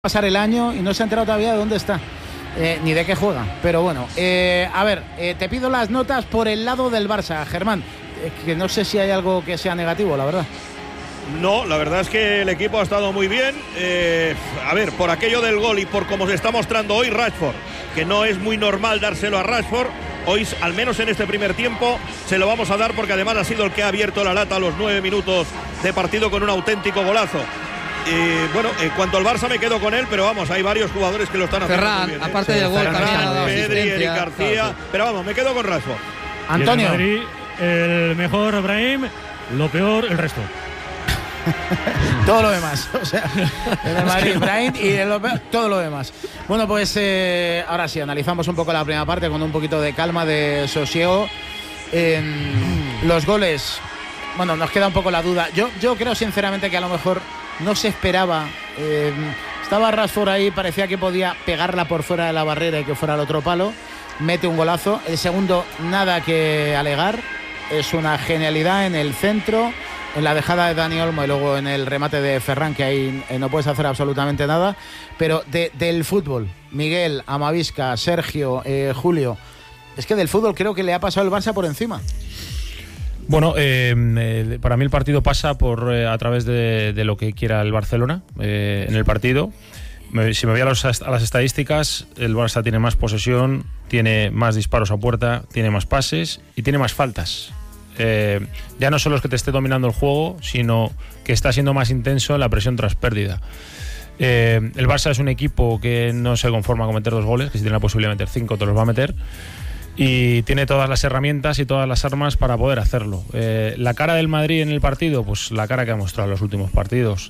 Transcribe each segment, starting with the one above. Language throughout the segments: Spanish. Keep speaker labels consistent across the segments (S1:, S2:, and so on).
S1: pasar el año y no se ha enterado todavía de dónde está, ni de qué juega. Pero bueno, a ver, te pido las notas por el lado del Barça, Germán, que no sé si hay algo que sea negativo, la verdad.
S2: No, la verdad es que el equipo ha estado muy bien. A ver, por aquello del gol y por cómo se está mostrando hoy Rashford, que no es muy normal dárselo a Rashford, hoy, al menos en este primer tiempo, se lo vamos a dar porque además ha sido el que ha abierto la lata a los 9 minutos de partido con un auténtico golazo. Bueno, en cuanto al Barça me quedo con él, pero vamos, hay varios jugadores que lo están haciendo
S3: Ferran,
S2: muy bien,
S3: aparte del gol,
S2: Ferran, Pedri, Eric García,
S3: claro, sí.
S2: Pero vamos, me quedo con Rashford.
S1: Antonio.
S4: En el Madrid, el mejor Brahim, lo peor el resto.
S1: Todo lo demás, o sea, en el Madrid, Brahim y todo lo demás. Bueno, pues ahora sí, analizamos un poco la primera parte con un poquito de calma, de sosiego. Los goles, bueno, nos queda un poco la duda. Yo creo sinceramente que a lo mejor no se esperaba. Estaba Rashford ahí, parecía que podía pegarla por fuera de la barrera y que fuera al otro palo. Mete un golazo. El segundo, nada que alegar. Es una genialidad en el centro, en la dejada de Dani Olmo y luego en el remate de Ferran, que ahí no puedes hacer absolutamente nada. Pero del fútbol, Miguel, Amavisca, Sergio, Julio, es que del fútbol creo que le ha pasado el Barça por encima.
S5: Bueno, para mí el partido pasa a través de lo que quiera el Barcelona en el partido. Si me voy a las estadísticas, el Barça tiene más posesión, tiene más disparos a puerta, tiene más pases y tiene más faltas. Ya no solo es que te esté dominando el juego, sino que está siendo más intenso en la presión tras pérdida. El Barça es un equipo que no se conforma con meter 2 goles, que si tiene la posibilidad de meter 5 te los va a meter. Y tiene todas las herramientas y todas las armas para poder hacerlo. La cara del Madrid en el partido, pues la cara que ha mostrado en los últimos partidos.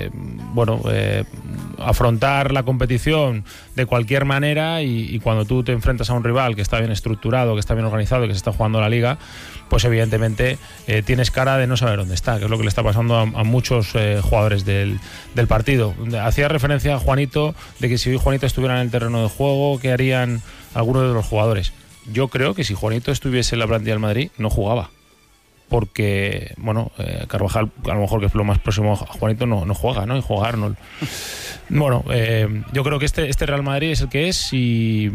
S5: Afrontar la competición de cualquier manera y cuando tú te enfrentas a un rival que está bien estructurado, que está bien organizado y que se está jugando la liga, pues evidentemente tienes cara de no saber dónde está, que es lo que le está pasando a muchos jugadores del partido. Hacía referencia a Juanito, de que si hoy Juanito estuviera en el terreno de juego, ¿qué harían algunos de los jugadores? Yo creo que si Juanito estuviese en la plantilla del Madrid, no jugaba. Porque, Carvajal, a lo mejor que es lo más próximo a Juanito, no juega, ¿no? Y juega Arnold. Bueno, yo creo que este Real Madrid es el que es y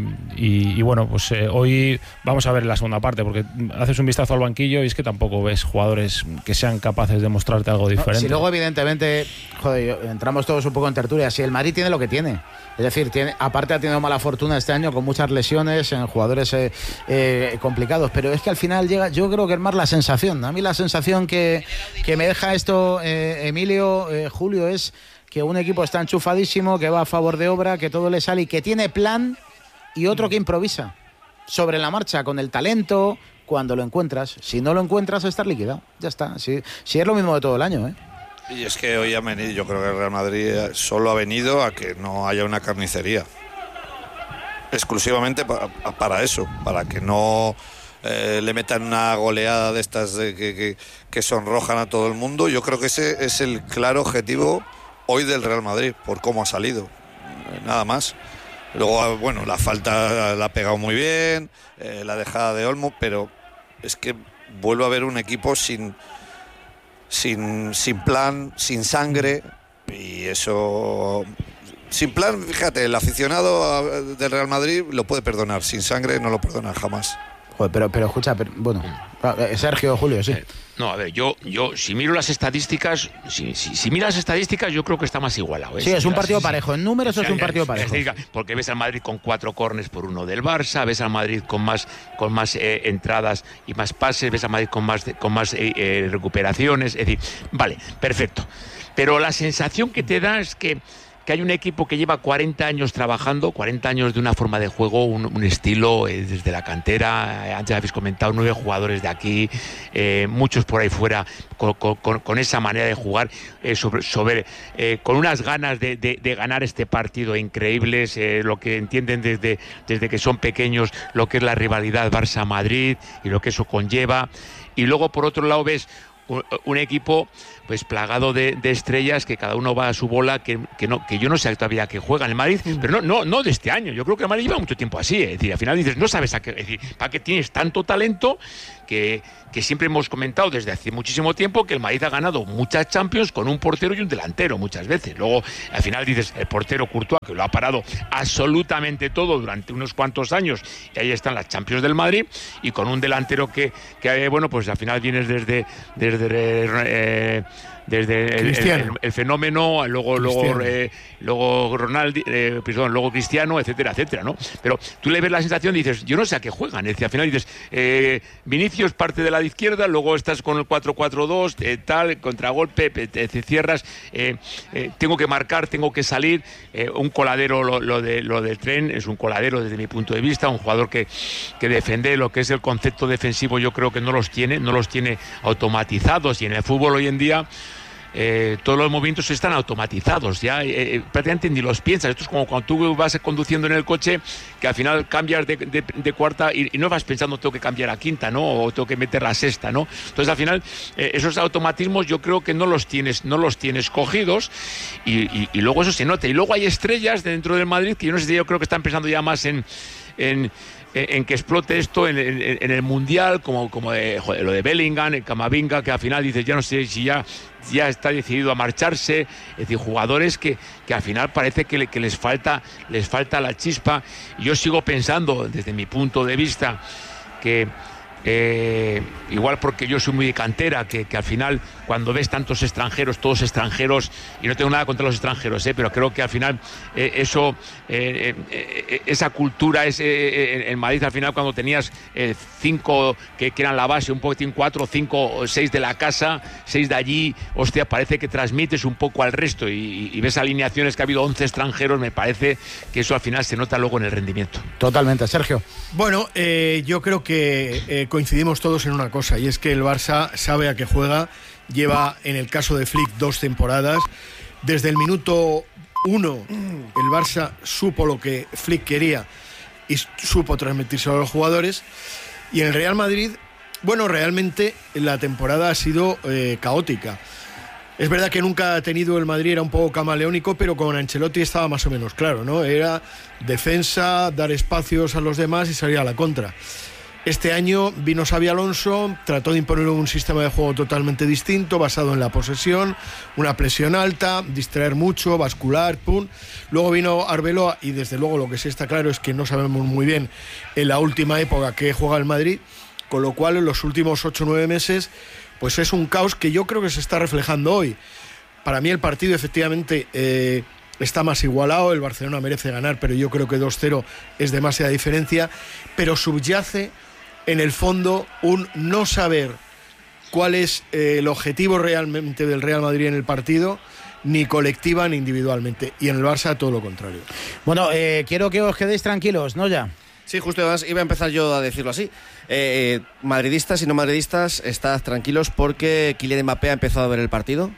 S5: hoy vamos a ver la segunda parte, porque haces un vistazo al banquillo y es que tampoco ves jugadores que sean capaces de mostrarte algo diferente.
S1: Si luego, evidentemente, entramos todos un poco en tertulia, si el Madrid tiene lo que tiene. Es decir, aparte ha tenido mala fortuna este año con muchas lesiones en jugadores complicados, pero es que al final llega, yo creo que es más la sensación. A mí la sensación que me deja esto, Emilio, Julio, es que un equipo está enchufadísimo, que va a favor de obra, que todo le sale y que tiene plan, y otro que improvisa sobre la marcha con el talento cuando lo encuentras. Si no lo encuentras, estás liquidado. Ya está. Si es lo mismo de todo el año, ¿eh?
S6: Y es que hoy yo creo que el Real Madrid solo ha venido a que no haya una carnicería. Exclusivamente para eso, para que no le metan una goleada de estas que sonrojan a todo el mundo. Yo creo que ese es el claro objetivo hoy del Real Madrid, por cómo ha salido. Nada más. Luego, bueno, la falta la ha pegado muy bien, la dejada de Olmo, pero es que vuelve a haber un equipo sin plan, sin sangre, y eso, sin plan, fíjate, el aficionado del Real Madrid lo puede perdonar, sin sangre no lo perdona jamás.
S1: Joder, pero escucha, bueno, Sergio, Julio, sí.
S7: No, a ver, yo si miro las estadísticas, si miras las estadísticas, yo creo que está más igualado.
S1: Sí, es un partido parejo. En números es un partido parejo.
S7: Porque ves al Madrid con 4 córners por 1 del Barça, ves al Madrid con más entradas y más pases, ves al Madrid con más recuperaciones. Es decir, vale, perfecto. Pero la sensación que te da es que hay un equipo que lleva 40 años trabajando, 40 años de una forma de juego, un estilo desde la cantera. Antes habéis comentado 9 jugadores de aquí, muchos por ahí fuera con esa manera de jugar, con unas ganas de ganar este partido increíbles, lo que entienden desde que son pequeños, lo que es la rivalidad Barça-Madrid y lo que eso conlleva. Y luego por otro lado ves un equipo pues plagado de estrellas, que cada uno va a su bola, que yo no sé todavía que juega en el Madrid, pero no de este año. Yo creo que el Madrid lleva mucho tiempo así, es decir, al final dices, no sabes a qué, es decir, para qué tienes tanto talento que siempre hemos comentado desde hace muchísimo tiempo que el Madrid ha ganado muchas Champions con un portero y un delantero muchas veces. Luego, al final dices, el portero Courtois, que lo ha parado absolutamente todo durante unos cuantos años, y ahí están las Champions del Madrid, y con un delantero que bueno, pues al final vienes desde el fenómeno, luego Ronaldo, luego Cristiano, etcétera, etcétera, ¿no? Pero tú le ves la sensación y dices, yo no sé a qué juegan. Es decir, al final dices, Vinicius parte de la izquierda, luego estás con el 4-4-2, tal, contragolpe, te cierras, tengo que marcar, tengo que salir, un coladero, lo del Tren es un coladero desde mi punto de vista, un jugador que defiende lo que es el concepto defensivo, yo creo que no los tiene automatizados, y en el fútbol hoy en día todos los movimientos están automatizados, ya prácticamente ni los piensas. Esto es como cuando tú vas conduciendo en el coche, que al final cambias de cuarta y no vas pensando tengo que cambiar a quinta, ¿no? O tengo que meter la sexta, ¿no? Entonces al final esos automatismos yo creo que no los tienes cogidos, y luego eso se nota. Y luego hay estrellas dentro del Madrid que yo no sé, yo creo que están pensando ya más en que explote esto en el Mundial, como lo de Bellingham, en Camavinga, que al final dices, ya no sé si ya está decidido a marcharse. Es decir, jugadores que al final parece que les falta la chispa. Y yo sigo pensando, desde mi punto de vista, que igual porque yo soy muy de cantera, que al final cuando ves tantos extranjeros, todos extranjeros, y no tengo nada contra los extranjeros, pero creo que al final esa cultura es en Madrid, al final cuando tenías 5 que eran la base, un poquitín 4, 5, 6 de la casa, 6 de allí, hostia, parece que transmites un poco al resto, y ves alineaciones que ha habido 11 extranjeros, me parece que eso al final se nota luego en el rendimiento.
S1: Totalmente. Sergio.
S3: Bueno, yo creo que coincidimos todos en una cosa, y es que el Barça sabe a qué juega. Lleva, en el caso de Flick, 2 temporadas. Desde el minuto 1 el Barça supo lo que Flick quería y supo transmitírselo a los jugadores. Y en el Real Madrid, bueno, realmente la temporada ha sido caótica. Es verdad que nunca ha tenido el Madrid, era un poco camaleónico, pero con Ancelotti estaba más o menos claro, ¿no? Era defensa, dar espacios a los demás y salir a la contra. Este año vino Xabi Alonso, trató de imponer un sistema de juego totalmente distinto, basado en la posesión, una presión alta, distraer mucho, bascular, pum. Luego vino Arbeloa, y desde luego lo que sí está claro es que no sabemos muy bien en la última época que juega el Madrid, con lo cual en los últimos 8 o 9 meses pues es un caos que yo creo que se está reflejando hoy. Para mí el partido efectivamente está más igualado, el Barcelona merece ganar, pero yo creo que 2-0 es demasiada diferencia, pero subyace en el fondo un no saber cuál es el objetivo realmente del Real Madrid en el partido, ni colectiva ni individualmente, y en el Barça todo lo contrario.
S1: Bueno, quiero que os quedéis tranquilos, ¿no? Ya.
S8: Sí, justo además iba a empezar yo a decirlo así. Madridistas y no madridistas, estad tranquilos porque Kylian Mbappé ha empezado a ver el partido.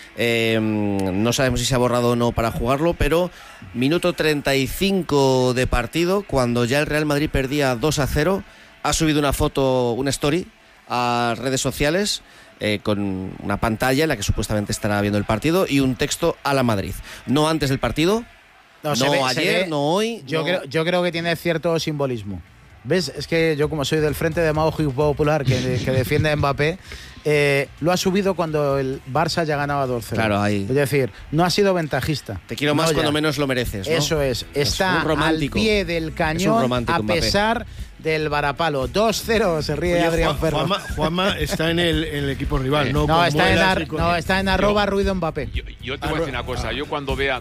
S8: No sabemos si se ha borrado o no para jugarlo, pero minuto 35 de partido, cuando ya el Real Madrid perdía 2-0, ha subido una foto, una story a redes sociales con una pantalla en la que supuestamente estará viendo el partido y un texto a la Madrid. No antes del partido, no ayer, no hoy.
S1: Yo creo que tiene cierto simbolismo. ¿Ves? Es que yo, como soy del Frente Demagógico Popular que defiende a Mbappé, lo ha subido cuando el Barça ya ganaba 2-0.
S8: Claro, ahí.
S1: Es decir, no ha sido ventajista.
S8: Te quiero más cuando menos lo mereces, ¿no?
S1: Eso es. Está al pie del cañón a pesar del varapalo. 2-0, se ríe. Oye, Adrián Ferro.
S3: Juanma está en el equipo rival, ¿no?
S1: No, está en @Ruido Mbappé.
S7: Yo te voy a decir una cosa. Yo cuando vea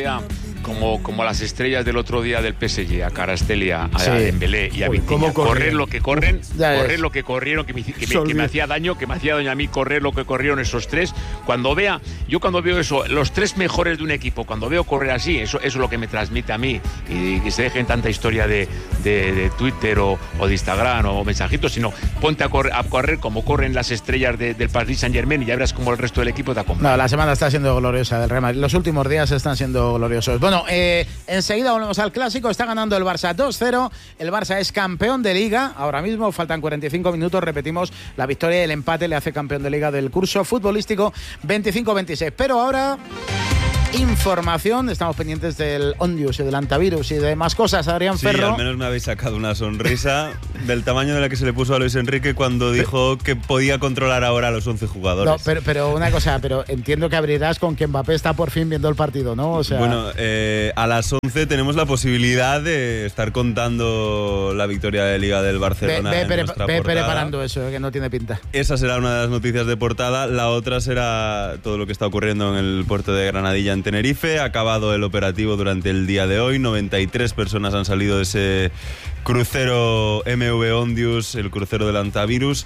S7: como las estrellas del otro día del PSG, a Kvaratskhelia, a Dembélé y a Vitinha, correr lo que corren, correr lo que corrieron, que me hacía daño, a mí correr lo que corrieron esos tres. Cuando veo eso, los tres mejores de un equipo, cuando veo correr así, eso es lo que me transmite a mí, y que se dejen tanta historia de Twitter o de Instagram o mensajitos, sino ponte a correr como corren las estrellas del Paris Saint-Germain y ya verás como el resto del equipo te acompaña.
S1: No, la semana está siendo gloriosa del Real Madrid. Los últimos días están siendo gloriosos. Bueno, Bueno, enseguida volvemos al clásico. Está ganando el Barça 2-0. El Barça es campeón de Liga. Ahora mismo faltan 45 minutos. Repetimos, la victoria y el empate le hace campeón de Liga del curso futbolístico 25-26. Pero ahora... información, estamos pendientes del Ondius y del antivirus y de más cosas. Adrián Ferro.
S9: Sí, al menos me habéis sacado una sonrisa del tamaño de la que se le puso a Luis Enrique cuando dijo que podía controlar ahora a los 11 jugadores.
S1: No, pero una cosa, pero entiendo que abrirás con que Mbappé está por fin viendo el partido, ¿no? O sea...
S9: Bueno, a las 11 tenemos la posibilidad de estar contando la victoria de Liga del Barcelona.
S1: Ve preparando eso, que no tiene pinta.
S9: Esa será una de las noticias de portada. La otra será todo lo que está ocurriendo en el puerto de Granadilla en Tenerife. Ha acabado el operativo durante el día de hoy. 93 personas han salido de ese crucero MV Ondius, el crucero del antivirus.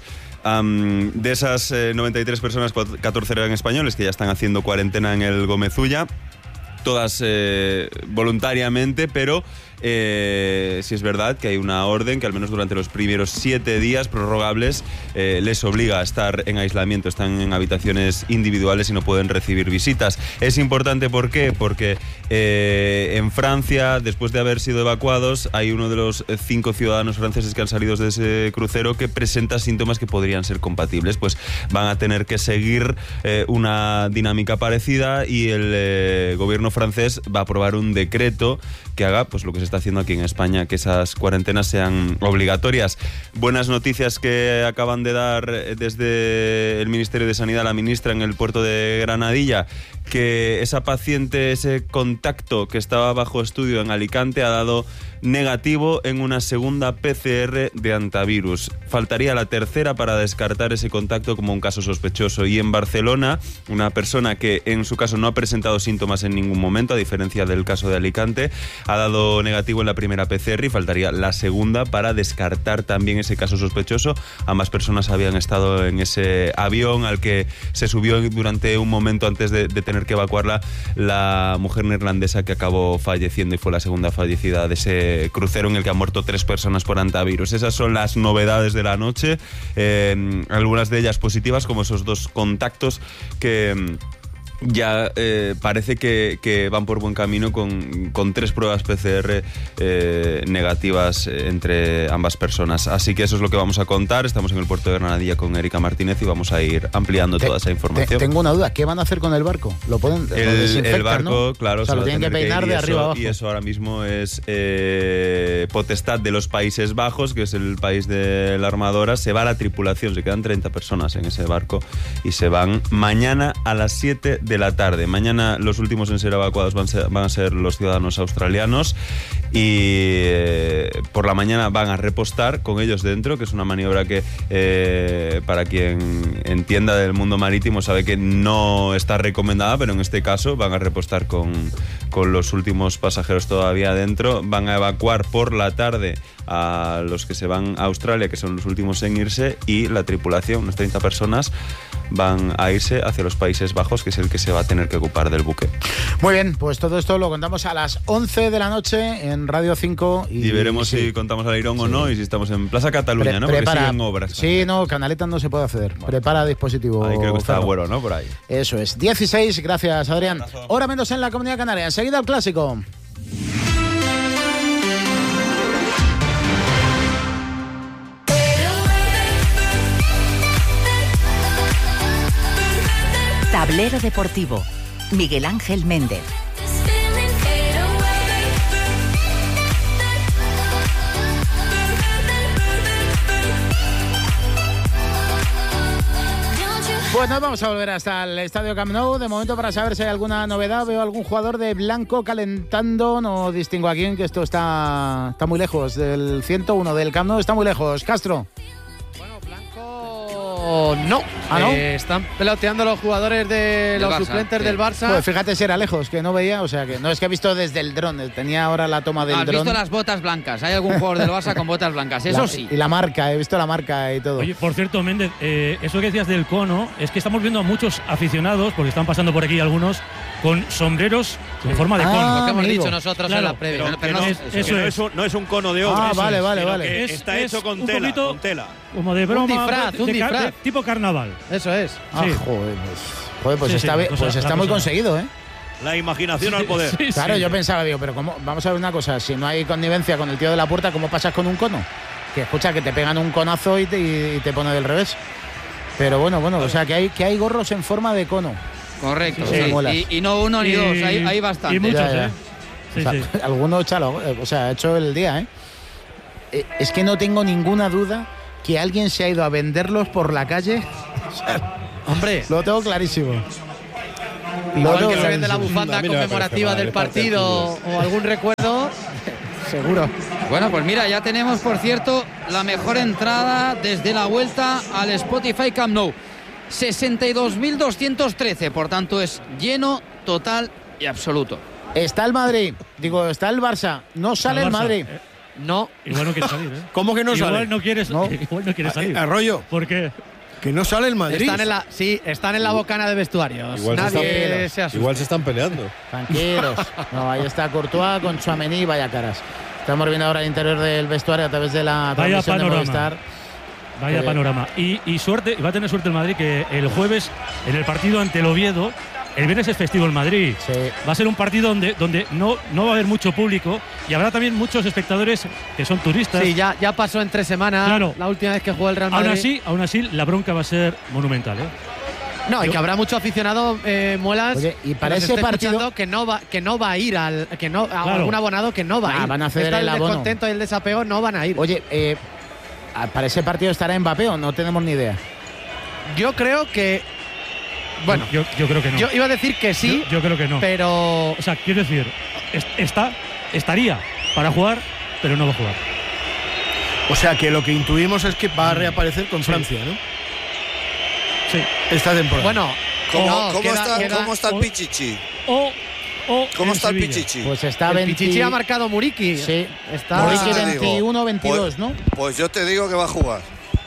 S9: De esas 93 personas, 14 eran españoles que ya están haciendo cuarentena en el Gómez-Ulla. Todas voluntariamente, pero sí es verdad que hay una orden que al menos durante los primeros 7 días prorrogables les obliga a estar en aislamiento, están en habitaciones individuales y no pueden recibir visitas. Es importante, ¿por qué? Porque en Francia, después de haber sido evacuados, hay uno de los 5 ciudadanos franceses que han salido de ese crucero que presenta síntomas que podrían ser compatibles, pues van a tener que seguir una dinámica parecida y el gobierno francés va a aprobar un decreto que haga pues lo que se está haciendo aquí en España, que esas cuarentenas sean obligatorias. Buenas noticias que acaban de dar desde el Ministerio de Sanidad la ministra en el puerto de Granadilla, que esa paciente, ese contacto que estaba bajo estudio en Alicante ha dado negativo en una segunda PCR de antivirus. Faltaría la tercera para descartar ese contacto como un caso sospechoso. Y en Barcelona, una persona que en su caso no ha presentado síntomas en ningún momento, a diferencia del caso de Alicante, ha dado negativo en la primera PCR y faltaría la segunda para descartar también ese caso sospechoso. Ambas personas habían estado en ese avión al que se subió durante un momento antes de tener que evacuarla la mujer neerlandesa que acabó falleciendo y fue la segunda fallecida de ese crucero en el que han muerto 3 personas por antivirus. Esas son las novedades de la noche, algunas de ellas positivas, como esos 2 contactos que ya parece que van por buen camino con 3 pruebas PCR negativas entre ambas personas. Así que eso es lo que vamos a contar. Estamos en el puerto de Granadilla con Erika Martínez y vamos a ir ampliando toda esa información.
S1: Tengo una duda, ¿qué van a hacer con el barco? ¿Lo pueden
S9: el barco, ¿no? Claro,
S1: o sea, lo tienen que peinar de arriba abajo.
S9: Y eso ahora mismo es potestad de los Países Bajos, que es el país de la armadora. Se va la tripulación, se quedan 30 personas en ese barco y se van mañana a las 7 de la tarde. Mañana los últimos en ser evacuados van a ser los ciudadanos australianos y por la mañana van a repostar con ellos dentro, que es una maniobra que para quien entienda del mundo marítimo sabe que no está recomendada, pero en este caso van a repostar con los últimos pasajeros todavía dentro. Van a evacuar por la tarde a los que se van a Australia, que son los últimos en irse, y la tripulación, unas 30 personas, van a irse hacia los Países Bajos, que es el que se va a tener que ocupar del buque.
S1: Muy bien, pues todo esto lo contamos a las 11 de la noche en Radio 5.
S9: Y veremos si contamos al Airón o no, y si estamos en Plaza Cataluña, ¿no? Porque siguen obras.
S1: Sí, no, Canaletas no se puede acceder. Bueno, prepara dispositivo.
S9: Ahí creo que está Agüero, ¿no? Por ahí.
S1: Eso es. 16, gracias, Adrián. Hora menos en la Comunidad Canaria. Enseguida el clásico.
S10: Tablero Deportivo. Miguel Ángel Méndez.
S1: Pues nos vamos a volver hasta el Estadio Camp Nou. De momento, para saber si hay alguna novedad, veo algún jugador de blanco calentando. No distingo a quién, que esto está muy lejos del 101 del Camp Nou. Está muy lejos. Castro.
S11: No.
S1: ¿Ah, no?
S11: Están peloteando los jugadores de los suplentes del Barça.
S1: Pues fíjate si era lejos, que no veía, o sea que no es que he visto desde el dron, tenía ahora la toma del dron.
S11: Has visto las botas blancas, hay algún jugador del Barça con botas blancas, eso sí.
S1: Y la marca, he visto la marca y todo.
S4: Oye, por cierto, Méndez, eso que decías del cono, es que estamos viendo a muchos aficionados, porque están pasando por aquí algunos, con sombreros en forma de cono.
S11: Lo que hemos dicho nosotros en la previa.
S2: Pero no es un cono de obra.
S1: Vale.
S2: Está hecho con tela.
S4: Como de broma.
S11: Un disfraz.
S4: Tipo carnaval.
S11: Eso es.
S1: Sí. Joder, pues
S4: sí,
S1: está muy conseguido, ¿eh?
S2: La imaginación al poder.
S1: Sí, claro, yo pensaba, digo, pero ¿cómo? Vamos a ver una cosa, si no hay connivencia con el tío de la puerta, ¿cómo pasas con un cono? Que escucha, que te pegan un conazo y te pone del revés. Pero bueno, o sea, que hay gorros en forma de cono.
S12: Correcto, sí. Y no uno ni dos, hay bastante.
S4: Y muchos,
S1: Sí, Alguno échalo, ha hecho el día, Es que no tengo ninguna duda que alguien se ha ido a venderlos por la calle.
S11: Hombre,
S1: lo tengo clarísimo.
S11: Igual que se vende la bufanda conmemorativa del partido o algún recuerdo, seguro.
S12: Bueno, pues mira, ya tenemos, por cierto, la mejor entrada desde la vuelta al Spotify Camp Nou. 62.213, por tanto es lleno, total y absoluto.
S1: Está el Madrid, está el Barça, no sale el Madrid.
S11: No.
S4: Igual no quiere salir,
S3: ¿Cómo que no sale?
S4: Igual no quiere salir.
S3: Arroyo.
S4: ¿Por qué?
S3: Que no sale el Madrid.
S11: Están en la bocana de vestuarios.
S13: Igual se están peleando.
S1: Tranquilos. No, ahí está Courtois con Tchouaméni, vaya caras. Estamos viendo ahora el interior del vestuario a través de la transmisión de Movistar.
S4: Vaya panorama. Y suerte, va a tener suerte el Madrid que el jueves, en el partido ante el Oviedo, el viernes es festivo en Madrid.
S1: Sí.
S4: Va a ser un partido donde no va a haber mucho público y habrá también muchos espectadores que son turistas.
S11: Sí, ya pasó en 3 semanas,
S4: claro.
S11: La última vez que jugó el Real Madrid.
S4: Aún así, la bronca va a ser monumental,
S11: No, y que habrá mucho aficionado, Muelas.
S1: Oye, y para ese partido
S11: que no va a ir claro. Algún abonado que no va a ir.
S1: Van a ceder el abono.
S11: El descontento y el desapego no van a ir.
S1: Oye, para ese partido estará Mbappé o no tenemos ni idea.
S11: Yo creo que bueno,
S4: yo creo que no.
S11: Yo iba a decir que sí.
S4: Yo creo que no.
S11: Pero
S4: o sea, quiero decir, estaría para jugar, pero no va a jugar.
S3: O sea, que lo que intuimos es que va a reaparecer con Francia, ¿no?
S4: Sí.
S3: Esta temporada.
S6: Bueno, ¿cómo está el Pichichi? ¿Cómo está el Pichichi?
S1: Pues está
S11: el Pichichi ha marcado Muriqui.
S1: Sí.
S11: Está
S1: Muriqui 21-22, ¿no?
S6: Pues yo te digo que va a jugar.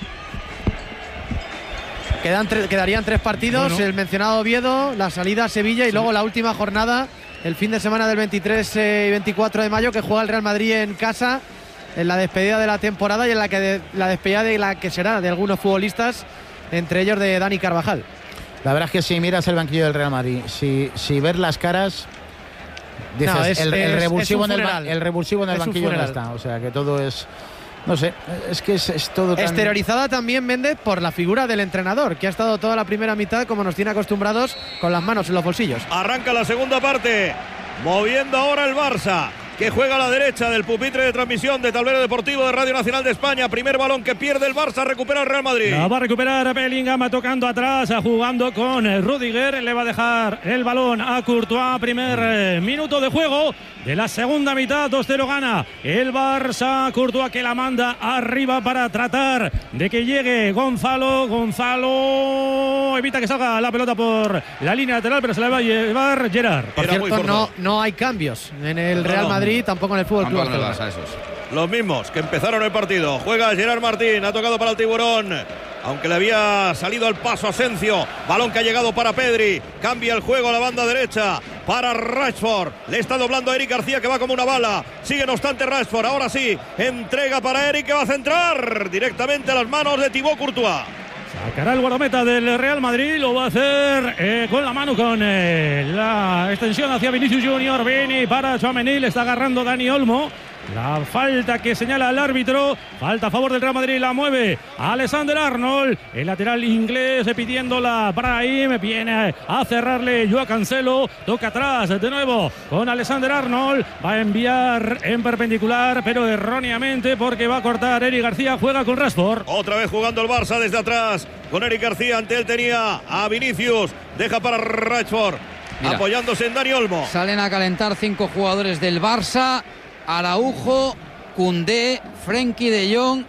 S11: Quedarían 3 partidos, el mencionado Oviedo, la salida a Sevilla y luego la última jornada, el fin de semana del 23 y 24 de mayo, que juega el Real Madrid en casa, en la despedida de la temporada y en la despedida de la que será de algunos futbolistas, entre ellos de Dani Carvajal.
S1: La verdad es que si miras el banquillo del Real Madrid, si ves las caras, dices, el revulsivo en el banquillo no está, o sea que todo es... No sé, es que es todo tan...
S11: Exteriorizada también, Méndez, por la figura del entrenador, que ha estado toda la primera mitad, como nos tiene acostumbrados, con las manos en los bolsillos.
S2: Arranca la segunda parte, moviendo ahora el Barça, que juega a la derecha del pupitre de transmisión de Tablero Deportivo de Radio Nacional de España. Primer balón que pierde el Barça, recupera el Real Madrid.
S4: La va a recuperar Bellingham, tocando atrás, jugando con Rüdiger. Le va a dejar el balón a Courtois. Primer minuto de juego de la segunda mitad. 2-0 gana el Barça. Courtois que la manda arriba para tratar de que llegue Gonzalo. Evita que salga la pelota por la línea lateral, pero se la va a llevar Gerard.
S11: Por cierto, no hay cambios en el Real Madrid. Tampoco en el Fútbol Club Barcelona.
S2: Los mismos que empezaron el partido. Juega Gerard Martín, ha tocado para el Tiburón, aunque le había salido al paso a Asensio. Balón que ha llegado para Pedri. Cambia el juego a la banda derecha para Rashford. Le está doblando a Eric García, que va como una bala. Sigue no obstante Rashford. Ahora sí, entrega para Eric, que va a centrar directamente a las manos de Thibaut Courtois.
S4: Sacará el guardameta del Real Madrid, lo va a hacer con la mano, con la extensión hacia Vinicius Junior. Vini para Tchouaméni, le está agarrando Dani Olmo. La falta que señala el árbitro, falta a favor del Real Madrid, la mueve Alexander-Arnold, el lateral inglés pidiéndola. Brahim viene a cerrarle Joao Cancelo, toca atrás de nuevo con Alexander-Arnold, va a enviar en perpendicular pero erróneamente porque va a cortar Eric García. Juega con Rashford.
S2: Otra vez jugando el Barça desde atrás con Eric García, ante él tenía a Vinicius, deja para Rashford. Mira, apoyándose en Dani Olmo.
S12: Salen a calentar 5 jugadores del Barça: Araujo, Koundé, Frenkie de Jong,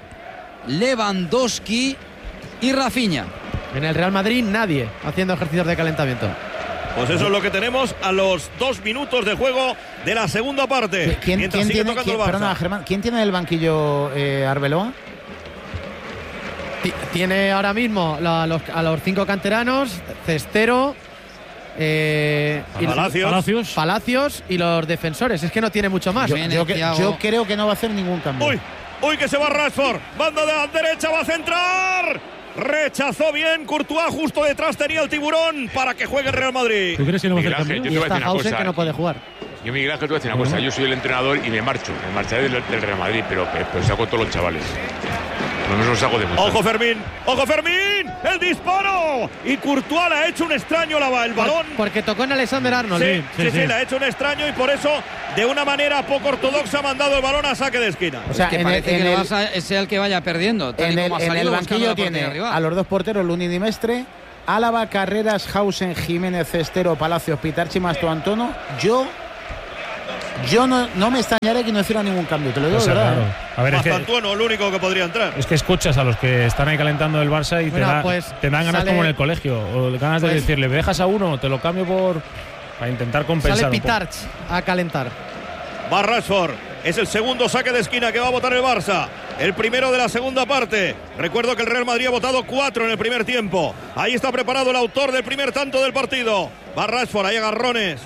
S12: Lewandowski y Rafinha.
S11: En el Real Madrid nadie haciendo ejercicios de calentamiento.
S2: Pues eso es lo que tenemos a los 2 minutos de juego de la segunda parte.
S1: ¿Quién tiene el banquillo Arbeloa?
S11: Tiene ahora mismo a los 5 canteranos: Cestero, Palacios y los defensores. Es que no tiene mucho más.
S1: Yo creo que no va a hacer ningún cambio.
S2: Uy, que se va Rashford. Banda de la derecha, va a centrar. Rechazó bien Courtois, justo detrás tenía el tiburón para que juegue el Real Madrid.
S4: ¿Tú crees que no va a hacer
S12: Miguel Ángel,
S4: cambio?
S12: yo te voy a
S11: Está
S12: decir una
S11: Hausen
S12: cosa.
S11: que no puede jugar.
S12: Yo, Miguel Ángel, te voy a decir una cosa. Yo soy el entrenador y me marcharé del Real Madrid, pero saco a todos los chavales. Por lo menos los saco de muestra.
S2: ¡Ojo Fermín! ¡Ojo Fermín! ¡El disparo! Y Courtois le ha hecho un extraño el balón.
S11: Porque tocó en Alexander Arnold.
S2: Sí, le ha hecho un extraño y por eso, de una manera poco ortodoxa, ha mandado el balón a saque de esquina.
S1: O sea,
S12: es que parece que el Barça sea el que vaya perdiendo.
S1: En el banquillo tiene a los dos porteros, Luni Di Mestre, Álava, Carreras, Hausen, Jiménez, Cestero, Palacios, Pitarchi, Mastro Antono. Yo no me extrañaré que no hiciera ningún cambio, te lo digo de verdad.
S5: Claro. A ver,
S2: Mastro Antono, el único que podría entrar.
S5: Es que escuchas a los que están ahí calentando el Barça y
S11: Bueno,
S5: te dan ganas
S11: sale,
S5: como en el colegio. O ganas de decirle, ¿me dejas a uno? Te lo cambio para intentar compensar.
S11: Sale Pitarch a calentar.
S2: Va Rashford. Es el segundo saque de esquina que va a votar el Barça. El primero de la segunda parte. Recuerdo que el Real Madrid ha votado 4 en el primer tiempo. Ahí está preparado el autor del primer tanto del partido. Va Rashford, hay agarrones.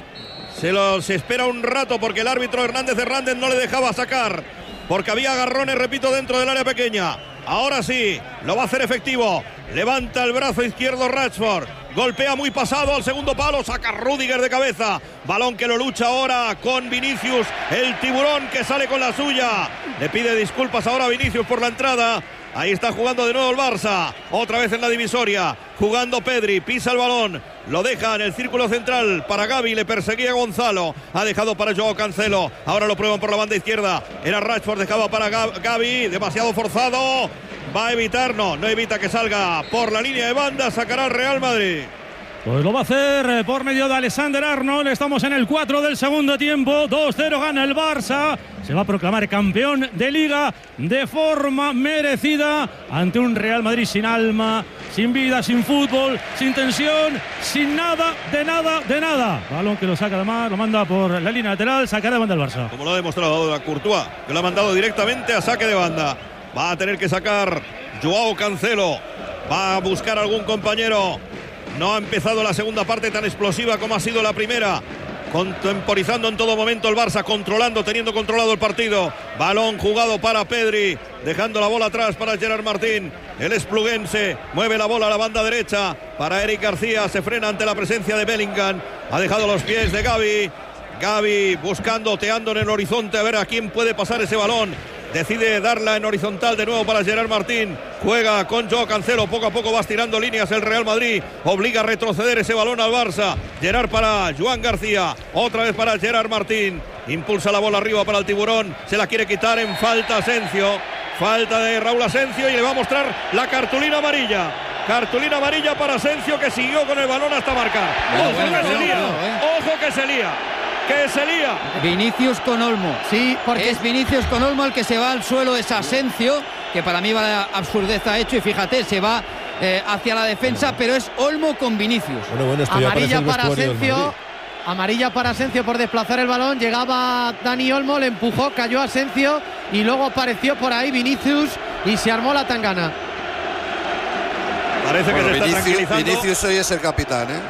S2: Se espera un rato porque el árbitro Hernández no le dejaba sacar. Porque había agarrones, repito, dentro del área pequeña. Ahora sí, lo va a hacer efectivo. Levanta el brazo izquierdo Rashford. Golpea muy pasado al segundo palo. Saca Rüdiger de cabeza. Balón que lo lucha ahora con Vinicius. El tiburón que sale con la suya. Le pide disculpas ahora a Vinicius por la entrada. Ahí está jugando de nuevo el Barça. Otra vez en la divisoria. Jugando Pedri. Pisa el balón. Lo deja en el círculo central para Gavi. Le perseguía Gonzalo. Ha dejado para Joao Cancelo. Ahora lo prueban por la banda izquierda. Era Rashford. Dejaba para Gavi. Demasiado forzado. Va a evitar. No evita que salga por la línea de banda. Sacará el Real Madrid.
S4: Pues lo va a hacer por medio de Alexander Arnold. Estamos en el 4 del segundo tiempo. 2-0 gana el Barça. Se va a proclamar campeón de Liga de forma merecida ante un Real Madrid sin alma, sin vida, sin fútbol, sin tensión, sin nada, de nada. Balón que lo saca además, lo manda por la línea lateral, sacará de banda el Barça.
S2: Como lo ha demostrado Courtois, que lo ha mandado directamente a saque de banda. Va a tener que sacar Joao Cancelo. Va a buscar algún compañero. No ha empezado la segunda parte tan explosiva como ha sido la primera. Contemporizando en todo momento el Barça, teniendo controlado el partido. Balón jugado para Pedri, dejando la bola atrás para Gerard Martín. El espluguense mueve la bola a la banda derecha para Eric García. Se frena ante la presencia de Bellingham. Ha dejado los pies de Gavi. Gavi buscando, oteando en el horizonte a ver a quién puede pasar ese balón. Decide darla en horizontal de nuevo para Gerard Martín. Juega con Joao Cancelo. Poco a poco va estirando líneas el Real Madrid. Obliga a retroceder ese balón al Barça. Gerard para Joan García. Otra vez para Gerard Martín. Impulsa la bola arriba para el tiburón. Se la quiere quitar en falta Asensio. Falta de Raúl Asensio y le va a mostrar la cartulina amarilla. Cartulina amarilla para Asensio, que siguió con el balón hasta marcar. Ojo que se lía. Que se lía.
S12: Vinicius con Olmo.
S11: Sí, porque
S12: es Vinicius con Olmo el que se va al suelo. Es Asensio, que para mí va la absurdez ha hecho. Y fíjate, se va hacia la defensa, pero es Olmo con Vinicius.
S13: Esto ya
S11: amarilla
S13: el
S11: para
S13: vestuario del
S11: Asensio.
S13: Madrid.
S11: Amarilla para Asensio por desplazar el balón. Llegaba Dani Olmo, le empujó, cayó Asensio y luego apareció por ahí Vinicius y se armó la tangana.
S2: Parece que se está tranquilizando.
S6: Vinicius hoy es el capitán, ¿eh?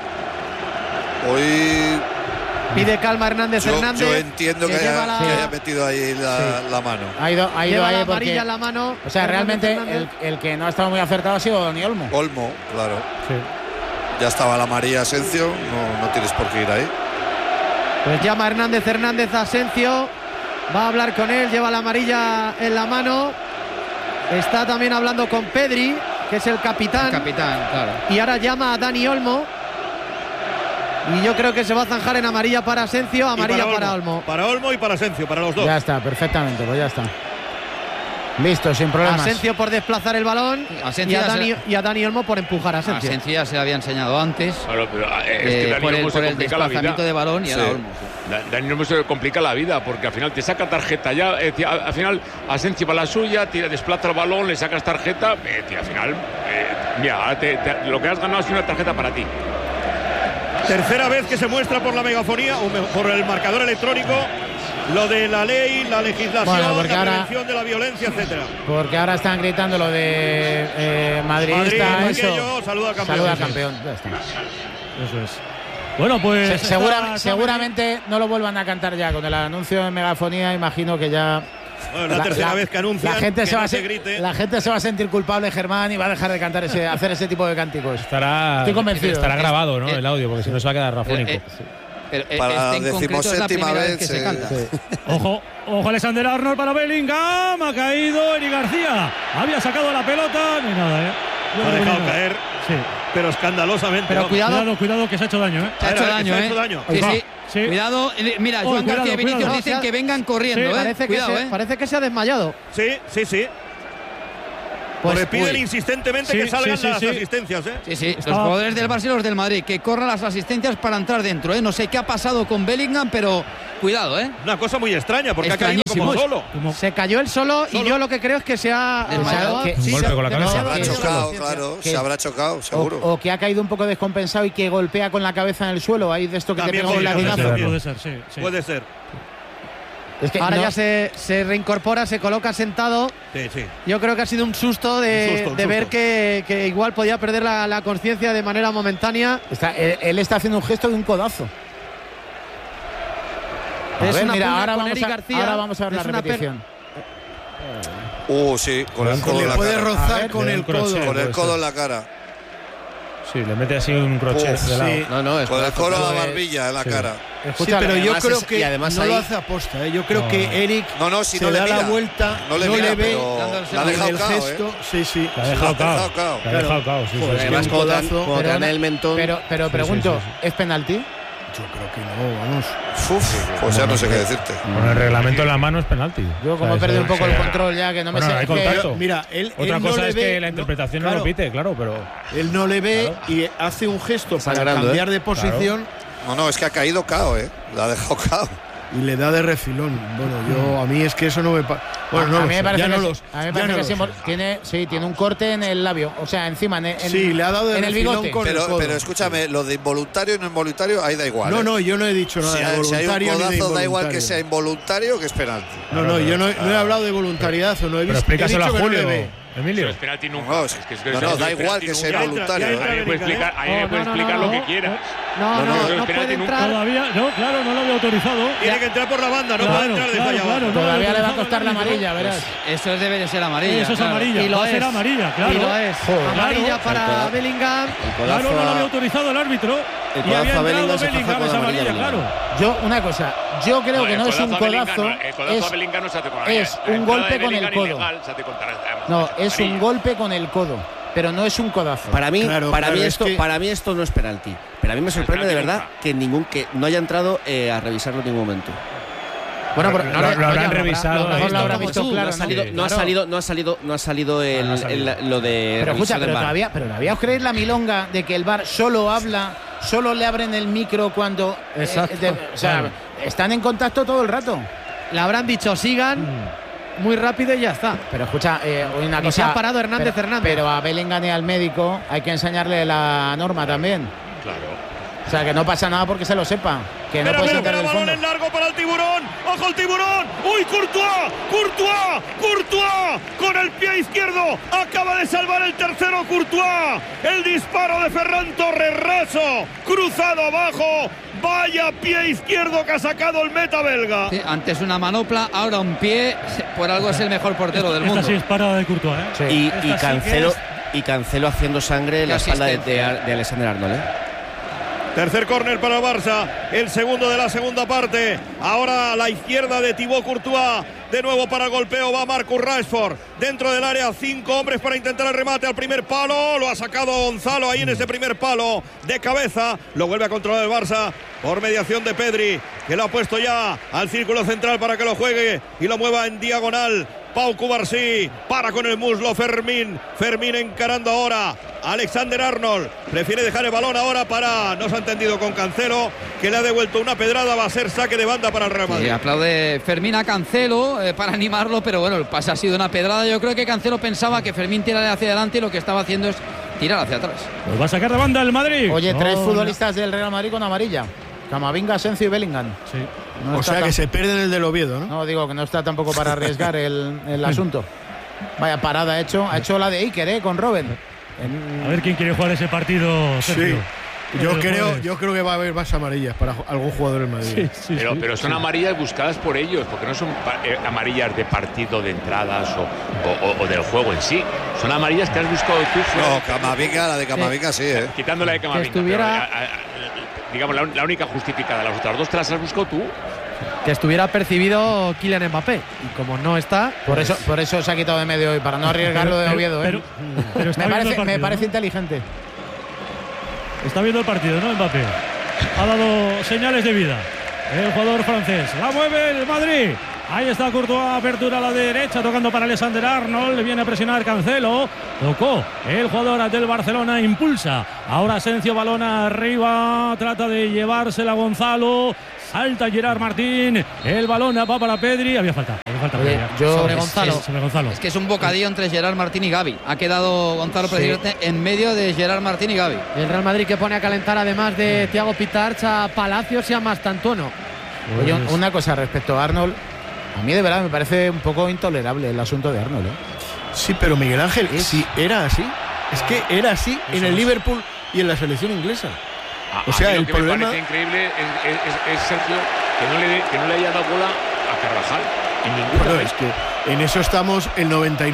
S6: Hoy
S11: pide calma Hernández.
S6: Yo entiendo que haya metido ahí la mano.
S1: Ha ido
S11: lleva
S1: ahí
S11: la
S1: porque,
S11: amarilla en la mano.
S1: O sea, realmente el que no ha estado muy acertado ha sido Dani Olmo.
S6: Olmo, claro.
S1: Sí.
S6: Ya estaba la amarilla Asensio, no tienes por qué ir ahí.
S11: Pues llama Hernández a Asensio. Va a hablar con él, lleva la amarilla en la mano. Está también hablando con Pedri, que es el capitán.
S12: Claro.
S11: Y ahora llama a Dani Olmo. Y yo creo que se va a zanjar en amarilla para Asensio, amarilla para Olmo.
S2: Para Olmo y para Asensio, para los dos.
S1: Ya está, perfectamente, pues ya está. Listo, sin problemas.
S11: Asensio por desplazar el balón y a Dani Olmo por empujar a Asensio.
S12: Asensio ya se le había enseñado antes.
S7: Claro, pero es que Dani
S12: por
S7: Olmo se
S12: el
S7: complica la vida.
S12: desplazamiento de balón y ahora Olmo.
S7: Dani Olmo se complica la vida porque al final te saca tarjeta ya. Al final Asensio va a la suya, desplaza el balón, le sacas tarjeta. Al final, mira, lo que has ganado es una tarjeta para ti.
S2: Tercera vez que se muestra por la megafonía o por el marcador electrónico lo de la ley, la legislación, la prevención de la violencia, etcétera.
S1: Porque ahora están gritando lo de madridista, eso.
S2: Saluda al campeón.
S1: Saluda al campeón. Ya está.
S4: Eso es. Bueno, pues
S1: seguramente no lo vuelvan a cantar ya. Con el anuncio de megafonía, imagino que ya
S2: Bueno, la tercera vez que anuncian
S1: la gente
S2: que
S1: se va
S2: no
S1: a
S2: se grite.
S1: La gente se va a sentir culpable, Germán, y va a dejar de cantar hacer ese tipo de cánticos.
S5: Estoy
S1: convencido.
S5: Estará grabado, ¿no? El audio, porque si no se va a quedar rafónico.
S6: Para la decimoséptima vez
S12: que se canta.
S1: Sí.
S4: Ojo, Alexander Arnold para Bellingham. Ha caído Eric García. Había sacado la pelota. No hay nada,
S2: Lo ha dejado caer.
S4: Sí.
S2: Pero escandalosamente.
S11: Pero
S4: cuidado que se ha hecho daño,
S12: Se ha hecho daño, Sí. Cuidado. Mira, Joan García y Vinicius dicen que vengan corriendo,
S11: Parece que se ha desmayado.
S2: Sí.
S12: Pues
S2: le piden insistentemente que salgan las asistencias,
S12: Sí. Los jugadores del Barça y los del Madrid, que corran las asistencias para entrar dentro, No sé qué ha pasado con Bellingham, pero cuidado,
S2: Una cosa muy extraña, porque ha caído como solo.
S11: Se cayó él solo y yo lo que creo es que se ha...
S5: Un golpe con la cabeza.
S6: Se habrá chocado, claro. Se habrá chocado, seguro.
S1: O que ha caído un poco descompensado y que golpea con la cabeza en el suelo. Hay de esto que
S2: también
S1: te pega un latigazo.
S4: Puede ser, sí.
S2: Puede ser.
S1: Es que
S11: ahora ya se reincorpora, se coloca sentado.
S2: Sí.
S11: Yo creo que ha sido un susto de ver que igual podía perder la conciencia de manera momentánea.
S1: Él está haciendo un gesto de un codazo. Ahora vamos a ver la repetición.
S6: Sí, con el codo en la cara.
S3: Puede rozar con el codo.
S6: Con el codo en la cara.
S5: Sí, le mete así un crochet de lado.
S6: Con el codo a la barbilla en la cara.
S3: Escucha, pero yo creo que no lo hace aposta. Yo creo que Eric
S6: si
S3: se
S6: no le
S3: da
S6: mira.
S3: la vuelta,
S6: no le ve.
S3: La ha dejado gesto. Sí.
S5: La ha dejado cao.
S8: Además, cuando te dan el mentón.
S1: Pero pregunto, ¿es penalti?
S3: Yo creo que no, vamos.
S6: Pues ya no sé qué decirte.
S5: Con el reglamento en la mano es penalti.
S1: Yo como he perdido un poco el control ya, que no me sé.
S5: Hay contacto.
S3: Mira,
S5: Otra cosa es que la interpretación no lo pite, claro, pero...
S3: Él no le ve y hace un gesto para cambiar de posición.
S6: No, es que ha caído cao, La ha dejado cao.
S3: Y le da de refilón. Bueno, a mí es que eso no me
S1: a mí me parece que tiene un corte en el labio, o sea, encima
S3: le ha dado de
S1: en el bigote.
S6: Pero escúchame, lo de involuntario y no involuntario, ahí da igual.
S3: No, yo no he dicho nada de voluntario.
S6: Si hay un codazo, da igual que sea involuntario que es penalti.
S3: Yo no he hablado de voluntariedad o no he visto.
S5: Pero explícaselo a Julio. Emilio.
S7: Es penalti nunca.
S6: No, da igual que sea involuntario.
S7: Ahí me puede explicar lo que quiera.
S11: No puede entrar.
S4: Todavía, no lo había autorizado.
S2: Tiene que entrar por la banda, no puede entrar desde allá abajo.
S1: Todavía le va a costar la amarilla, verás.
S12: Eso debe de ser amarilla.
S4: Eso es amarilla.
S11: Y
S4: va a ser amarilla, claro.
S11: Y lo es. Amarilla para Bellingham.
S4: Claro, no lo había autorizado el árbitro. Y había entrado Bellingham, es amarilla, claro.
S1: Yo creo que no es un codazo. Es un golpe con el codo. No, es un golpe con el codo, pero no es un codazo.
S8: Para mí esto no es penalti. Pero a mí me sorprende de verdad que no haya entrado a revisarlo en ningún momento.
S5: Bueno, pero lo habrán revisado.
S1: Lo habrán visto claro.
S8: No ha salido lo de.
S1: Pero escucha, todavía os creéis la milonga de que el VAR solo le abren el micro cuando.
S11: Exacto.
S1: Están en contacto todo el rato.
S11: Le habrán dicho sigan. Muy rápido y ya está.
S1: Pero escucha, una cosa.
S11: Se ha parado Hernández.
S1: Pero a Bellingham y al médico hay que enseñarle la norma también.
S7: Claro.
S1: O sea, que no pasa nada porque se lo sepa. Que no puede sentar en el
S2: balón
S1: fondo.
S2: en largo para el tiburón. ¡Ojo el tiburón! ¡Uy, Courtois! Con el pie izquierdo. Acaba de salvar el tercero Courtois. El disparo de Ferran Torres raso. Cruzado abajo. Vaya pie izquierdo que ha sacado el meta belga.
S12: Sí, antes una manopla, ahora un pie. Por algo es el mejor portero del mundo.
S4: Esta sí es parada de Courtois,
S8: Sí. Y Cancelo haciendo sangre en la espalda de Alexander Arnold,
S2: Tercer córner para el Barça, el segundo de la segunda parte. Ahora a la izquierda de Thibaut Courtois. De nuevo para el golpeo va Marcus Rashford. Dentro del área, 5 hombres para intentar el remate al primer palo. Lo ha sacado Gonzalo ahí en ese primer palo de cabeza. Lo vuelve a controlar el Barça por mediación de Pedri, que lo ha puesto ya al círculo central para que lo juegue y lo mueva en diagonal. Pau Cubarsí para con el muslo Fermín encarando ahora Alexander Arnold, prefiere dejar el balón ahora no se ha entendido con Cancelo, que le ha devuelto una pedrada, va a ser saque de banda para el Real Madrid.
S12: Aplaude Fermín a Cancelo para animarlo, pero bueno, el pase ha sido una pedrada. Yo creo que Cancelo pensaba que Fermín tirara hacia adelante y lo que estaba haciendo es tirar hacia atrás.
S4: Pues va a sacar de banda el Madrid.
S1: Oye, 3 futbolistas del Real Madrid con amarilla: Camavinga, Asensio y Bellingham.
S4: Sí.
S3: No o sea que se pierden el del Oviedo, ¿no?
S1: No, digo que no está tampoco para arriesgar el asunto. Vaya parada ha hecho la de Iker, con Robben.
S4: A ver quién quiere jugar ese partido, Sergio.
S3: Sí. Yo creo que va a haber más amarillas para algún jugador del Madrid.
S7: Pero son amarillas buscadas por ellos, porque no son amarillas de partido, de entradas o del juego en sí. Son amarillas que has buscado tú.
S6: No, Camavinga, la de Camavinga sí,
S7: Quitando la de Camavinga.
S11: Estuviera...
S7: digamos, la única justificada. Las otras dos te las has buscado tú.
S11: Que estuviera percibido Kylian Mbappé. Y como no está...
S1: Por eso se ha quitado de medio hoy, para no arriesgarlo de Oviedo.
S4: Pero
S1: me parece inteligente.
S4: Está viendo el partido, ¿no? Mbappé ha dado señales de vida. El jugador francés la mueve el Madrid. Ahí está Courtois, apertura a la derecha, tocando para Alexander Arnold. Viene a presionar Cancelo. Tocó el jugador del Barcelona, impulsa. Ahora Asensio, balón arriba. Trata de llevársela Gonzalo. Salta Gerard Martín. El balón va para Pedri. Había falta.
S12: Sobre Gonzalo. Es que es un bocadillo entre Gerard Martín y Gavi. Ha quedado Gonzalo precisamente en medio de Gerard Martín y Gavi.
S11: El Real Madrid que pone a calentar además de Thiago Pitarch a Palacios y a Mastantuono.
S1: Oye, una cosa respecto a Arnold. A mí de verdad me parece un poco intolerable el asunto de Arnold.
S3: Sí, pero Miguel Ángel, si era así. Es que era así en el Liverpool y en la selección inglesa.
S7: O sea, el problema... me parece increíble es Sergio que no le haya dado bola a Carvajal.
S3: Bueno, es que en eso estamos el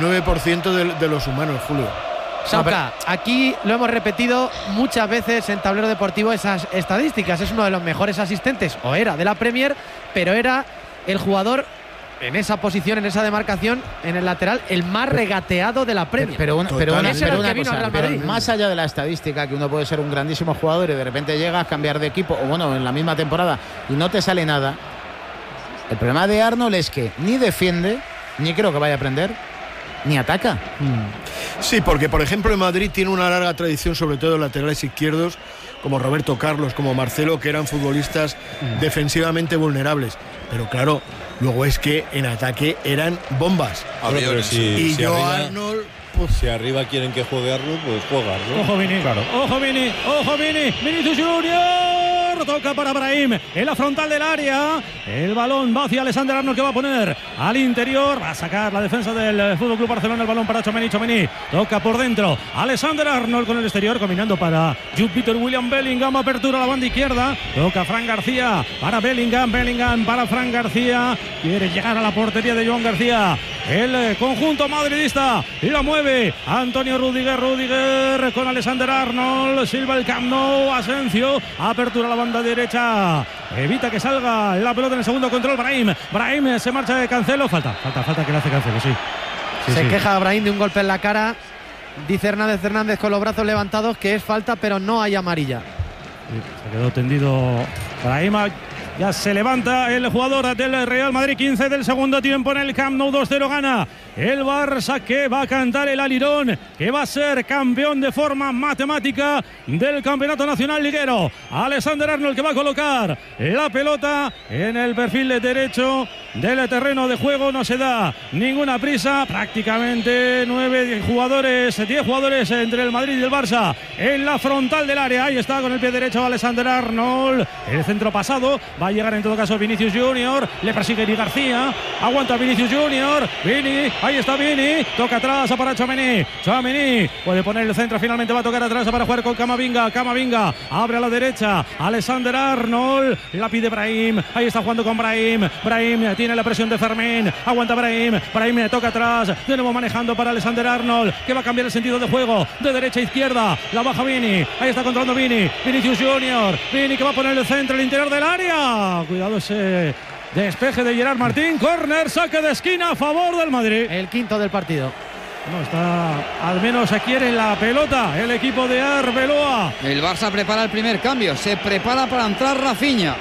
S3: 99% de los humanos, Julio.
S11: Sauca, aquí lo hemos repetido muchas veces en Tablero Deportivo esas estadísticas. Es uno de los mejores asistentes, o era, de la Premier, pero era el jugador en esa posición, en esa demarcación, en el lateral, el más regateado de la Premier.
S1: Pero una cosa, más allá de la estadística, que uno puede ser un grandísimo jugador y de repente llegas a cambiar de equipo, o bueno, en la misma temporada, y no te sale nada. El problema de Arnold es que ni defiende, ni creo que vaya a aprender, ni ataca.
S3: Sí, porque por ejemplo en Madrid tiene una larga tradición, sobre todo en laterales izquierdos, como Roberto Carlos, como Marcelo, que eran futbolistas defensivamente vulnerables. Pero claro, luego es que en ataque eran bombas.
S13: Si Arnold, si arriba quieren que juegue Arnold, pues juega Arnold.
S4: Ojo Vini, claro. Ojo Vini, Vinicius Junior. Toca para Brahim en la frontal del área. El balón va hacia Alexander Arnold, que va a poner al interior. Va a sacar la defensa del FC Barcelona. El balón para Tchouaméni. Toca por dentro. Alexander Arnold con el exterior, combinando para Jude Peter William Bellingham. Apertura a la banda izquierda. Toca Fran García para Bellingham. Bellingham para Fran García. Quiere llegar a la portería de Joan García. El conjunto madridista y la mueve Antonio Rudiger con Alexander Arnold. Silva el Camp Nou. Asensio. Apertura a la banda derecha. Evita que salga la pelota en el segundo control. Brahim se marcha de Cancelo. Falta que le hace Cancelo, sí.
S11: Se queja Brahim de un golpe en la cara. Dice Hernández con los brazos levantados que es falta, pero no hay amarilla.
S4: Se quedó tendido Brahim. Ya se levanta el jugador del Real Madrid. 15 del segundo tiempo en el Camp Nou. 2-0 gana el Barça, que va a cantar el alirón, que va a ser campeón de forma matemática del Campeonato Nacional Liguero. Alexander Arnold, que va a colocar la pelota en el perfil derecho del terreno de juego. No se da ninguna prisa. Prácticamente 10 jugadores entre el Madrid y el Barça en la frontal del área. Ahí está con el pie derecho Alexander Arnold. El centro pasado. Va a llegar en todo caso Vinicius Junior. Le persigue Eri García. Aguanta Vinicius Junior. Vini. Ahí está Vini. Toca atrás para Tchouaméni. Puede poner el centro. Finalmente va a tocar atrás para jugar con Camavinga. Abre a la derecha. Alexander Arnold. La pide Brahim. Ahí está jugando con Brahim. Brahim tiene la presión de Fermín. Aguanta Brahim. Brahim toca atrás. De nuevo manejando para Alexander Arnold, que va a cambiar el sentido de juego de derecha a izquierda. La baja Vini. Ahí está controlando Vini. Vinicius Junior. Vini, que va a poner el centro al interior del área. Cuidado ese despeje de Gerard Martín. Córner, saque de esquina a favor del Madrid.
S11: El quinto del partido.
S4: No está, al menos quiere la pelota el equipo de Arbeloa.
S12: El Barça prepara el primer cambio. Se prepara para entrar Rafinha.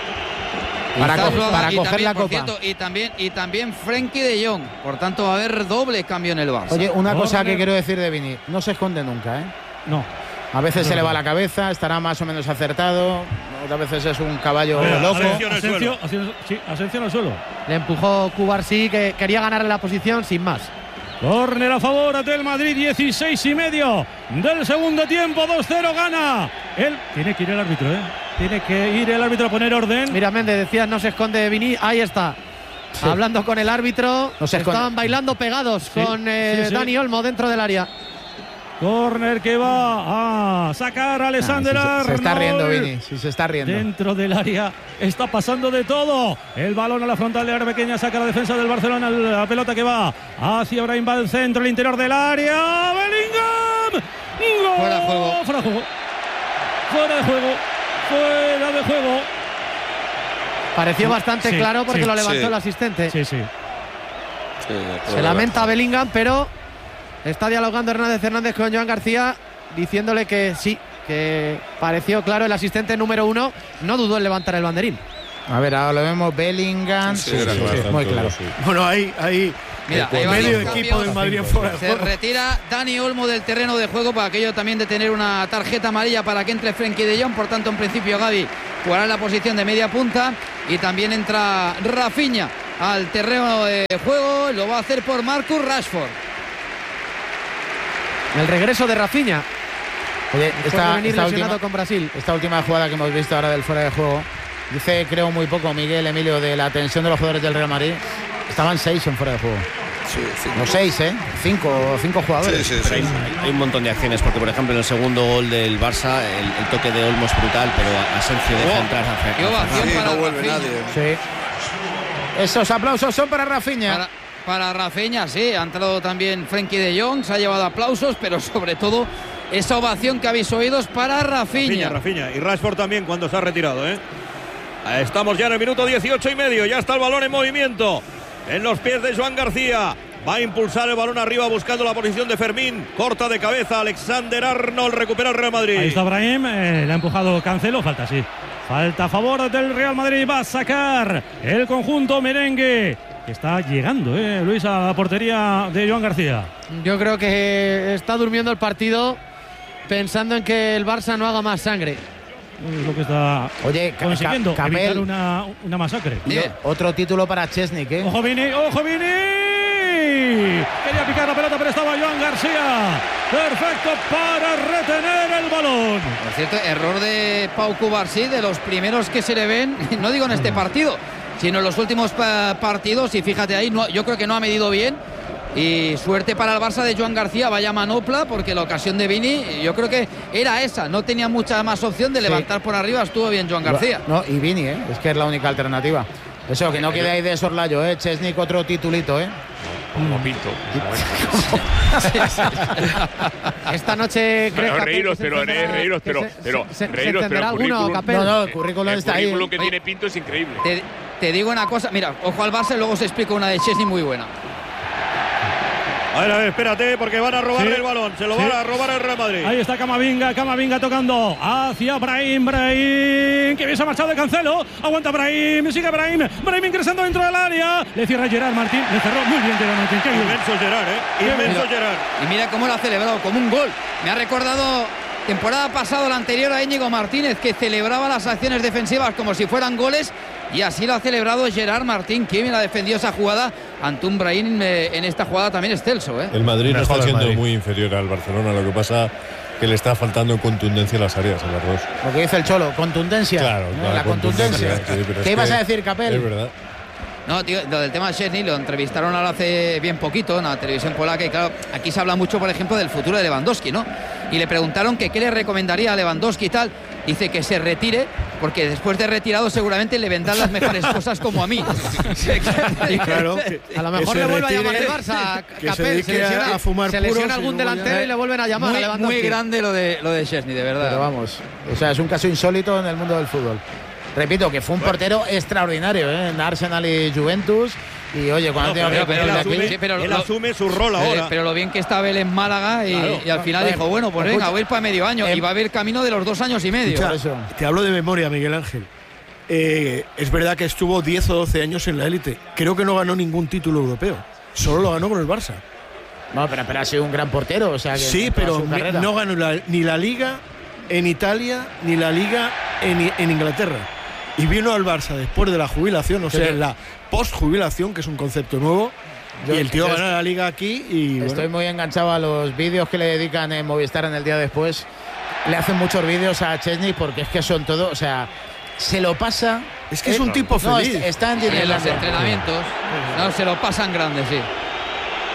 S1: Para coger la copa.
S12: Cierto, y también Frenkie de Jong. Por tanto, va a haber doble cambio en el Barça.
S1: Oye, una cosa que quiero decir de Vini. No se esconde nunca, ¿eh?
S4: No.
S1: A veces se le va la cabeza, estará más o menos acertado. Otras veces es un caballo loco.
S4: Asensio al suelo.
S11: Le empujó Cubarsí, que quería ganarle la posición sin más.
S4: Córner a favor del Madrid. 16:30 del segundo tiempo. 2-0 gana. Tiene que ir el árbitro, ¿eh? Tiene que ir el árbitro a poner orden.
S11: Mira, Méndez, decías no se esconde Vini. Ahí está. Sí. Hablando con el árbitro. Estaban bailando pegados con Dani Olmo dentro del área.
S4: Córner que va a sacar Alexander Arnold.
S1: Se está riendo, Vini. Sí, se está riendo.
S4: Dentro del área está pasando de todo. El balón a la frontal de área pequeña. Saca la defensa del Barcelona. La pelota que va hacia Brahim, va al centro, el interior del área. Bellingham. ¡Gol!
S12: Fuera de juego.
S4: Fuera de juego. Fuera de juego. Fuera de juego.
S11: Pareció bastante claro porque lo levantó el asistente.
S4: Sí.
S11: Se lamenta Bellingham, pero está dialogando Hernández con Joan García, diciéndole que sí, que pareció claro. El asistente número 1 no dudó en levantar el banderín.
S1: A ver, ahora lo vemos Bellingham. Sí, muy claro.
S3: Bueno, ahí
S12: mira,
S3: medio equipo del Madrid fuera de
S12: se
S3: juego.
S12: retira Dani Olmo del terreno de juego, para aquello también de tener una tarjeta amarilla para que entre Frenkie de Jong. Por tanto, en principio Gavi jugará en la posición de media punta y también entra Rafinha al terreno de juego. Lo va a hacer por Marcus Rashford.
S11: El regreso de Rafinha.
S1: Oye,
S11: con Brasil.
S1: Esta última jugada que hemos visto ahora del fuera de juego, dice, creo muy poco Miguel Emilio, de la tensión de los jugadores del Real Madrid. Estaban 6 en fuera de juego.
S6: Sí,
S1: no 6, 5 jugadores.
S8: Sí. Hay un montón de acciones, porque por ejemplo en el segundo gol del Barça el toque de Olmo es brutal, pero Asensio deja entrar
S6: no vuelve nadie.
S1: Sí. Esos aplausos son para Rafinha.
S12: Para Rafinha, sí, ha entrado también Frenkie de Jong, se ha llevado aplausos, pero sobre todo esa ovación que habéis oído es para Rafinha.
S2: Rafinha. Y Rashford también cuando se ha retirado, Estamos ya en el minuto 18 y medio, ya está el balón en movimiento en los pies de Joan García. Va a impulsar el balón arriba buscando la posición de Fermín. Corta de cabeza Alexander Arnold. Recupera el Real Madrid.
S4: Ahí está Brahim. Le ha empujado Cancelo. Falta, sí. Falta a favor del Real Madrid. Va a sacar el conjunto merengue, que está llegando, Luis, a la portería de Joan García.
S11: Yo creo que está durmiendo el partido pensando en que el Barça no haga más sangre.
S4: Es lo que está consiguiendo, evitar una masacre.
S1: Otro título para Chesney,
S4: ¡Ojo Vini! ¡Ojo Vini! Quería picar la pelota, pero estaba Joan García. Perfecto para retener el balón.
S12: Por cierto, error de Pau Cubarsí, de los primeros que se le ven, no digo en este partido, sino en los últimos partidos. Y fíjate ahí, yo creo que no ha medido bien. Y suerte para el Barça de Joan García, vaya manopla, porque la ocasión de Vini yo creo que era esa, no tenía mucha más opción de levantar por arriba. Estuvo bien Joan García.
S1: No, y Vini, es que es la única alternativa. Eso, que no quede ahí de soslayo, Chesney, otro titulito,
S7: Como Pinto.
S11: Esta noche creo
S7: reíros, pero
S11: entenderá alguno, Capel.
S1: No, el currículum está ahí.
S7: El currículum que tiene Pinto es increíble.
S12: Te digo una cosa, mira, ojo al Barça y luego os explico una de Chesney muy buena.
S2: A ver, espérate, porque van a robarle el balón. Se lo van a robar el Real Madrid.
S4: Ahí está Camavinga tocando hacia Brahim, que bien se ha marchado de Cancelo. Aguanta Brahim, sigue Brahim ingresando dentro del área. Le cierra Gerard Martín, le cerró muy bien Gerard Martín. Qué
S2: inmenso Gerard, inmenso Gerard.
S12: Y mira cómo lo ha celebrado, como un gol. Me ha recordado temporada pasada, la anterior, a Íñigo Martínez, que celebraba las acciones defensivas como si fueran goles. Y así lo ha celebrado Gerard Martín. Qué bien ha defendido esa jugada ante un Brahim en esta jugada también excelso.
S13: El Madrid no está siendo muy inferior al Barcelona. Lo que ppasa que le está faltando contundencia a las áreas, a las dos.
S1: Lo que dice el Cholo, contundencia.
S13: Claro,
S1: la contundencia. ¿Qué ibas a decir, Capel?
S13: Es verdad.
S12: No, tío, lo del tema de Chesney lo entrevistaron ahora hace bien poquito en la televisión polaca, y claro, aquí se habla mucho, por ejemplo, del futuro de Lewandowski, ¿no? Y le preguntaron que qué le recomendaría a Lewandowski y tal. Dice que se retire, porque después de retirado seguramente le vendrán las mejores cosas como a mí.
S3: Claro,
S11: a lo mejor le vuelve a llamar el Barça, Capel, se lesiona algún delantero y le vuelven a llamar a Lewandowski.
S12: Muy grande lo de Chesney, de verdad.
S1: Pero vamos, o sea, es un caso insólito en el mundo del fútbol. Repito, que fue un portero extraordinario en Arsenal y Juventus. Y oye, cuando
S2: él asume su rol ahora.
S12: Pero lo bien que estaba él en Málaga y al final dijo, bueno, pues venga, voy a ir para medio año. Y va a haber camino de los 2 años y medio.
S3: Te hablo de memoria, Miguel Ángel. Es verdad que estuvo 10 o 12 años en la élite. Creo que no ganó ningún título europeo. Solo lo ganó con el Barça.
S1: No, pero ha sido un gran portero. O sea, que
S3: sí, pero no ganó ni la Liga en Italia, ni la Liga en Inglaterra. Y vino al Barça después de la jubilación, o sea, en la post-jubilación, que es un concepto nuevo. Y el tío ganó la Liga aquí y...
S1: Estoy muy enganchado a los vídeos que le dedican en Movistar en el día después. Le hacen muchos vídeos a Chesney porque es que son todo... O sea, se lo pasa...
S3: Es que es un tipo feliz.
S12: Está en los entrenamientos. No, se lo pasan grande, sí.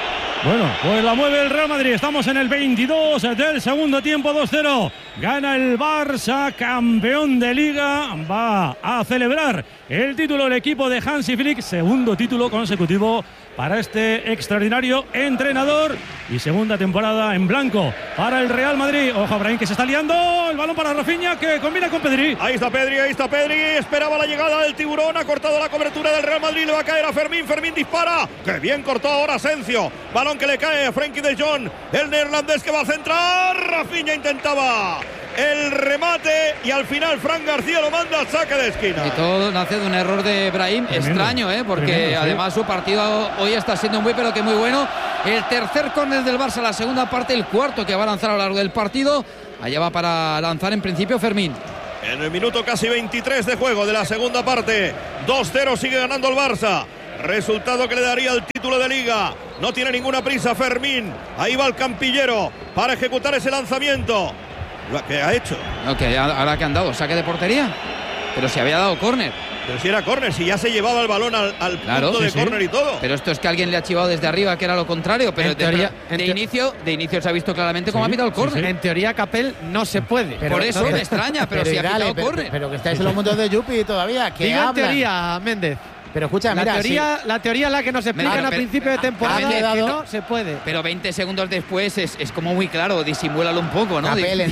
S4: Bueno, pues la mueve el Real Madrid. Estamos en el 22 del segundo tiempo, 2-0. Gana el Barça, campeón de Liga. Va a celebrar el título el equipo de Hansi Flick. Segundo título consecutivo para este extraordinario entrenador. Y segunda temporada en blanco para el Real Madrid. Ojo a Brahim, que se está liando. El balón para Rafinha, que combina con Pedri.
S2: Ahí está Pedri. Esperaba la llegada del tiburón. Ha cortado la cobertura del Real Madrid. Le va a caer a Fermín. Fermín dispara. ¡Qué bien cortó ahora Asensio! Balón que le cae a Frenkie de Jong. El neerlandés que va a centrar. Rafinha intentaba el remate y al final Fran García lo manda al saque de esquina.
S12: Y todo nace de un error de Brahim. Tremendo, extraño, porque tremendo, además su partido hoy está siendo muy pero que muy bueno. El tercer córner del Barça, la segunda parte, el cuarto que va a lanzar a lo largo del partido. Allá va para lanzar en principio Fermín.
S2: En el minuto casi 23 de juego de la segunda parte, 2-0 sigue ganando el Barça. Resultado que le daría el título de Liga. No tiene ninguna prisa Fermín. Ahí va el campillero para ejecutar ese lanzamiento. Lo que ha hecho.
S12: Okay, ahora que han dado saque de portería. Pero si había dado córner.
S2: Pero si era córner, si ya se llevaba el balón al punto de córner y todo.
S12: Pero esto es que alguien le ha chivado desde arriba, que era lo contrario. Pero de inicio se ha visto claramente cómo ha pitado el córner.
S11: En teoría, Capel no se puede.
S12: Pero por eso me extraña, pero si ha pitado córner.
S1: Pero que estáis en los mundos de Yupi todavía. Que
S11: digo en teoría, Méndez. Pero escucha,
S1: mira,
S11: la teoría es la que nos explican a principio de temporada, que no se puede.
S12: Pero 20 segundos después es como muy claro, disimúlalo un poco, ¿no?
S1: Capel,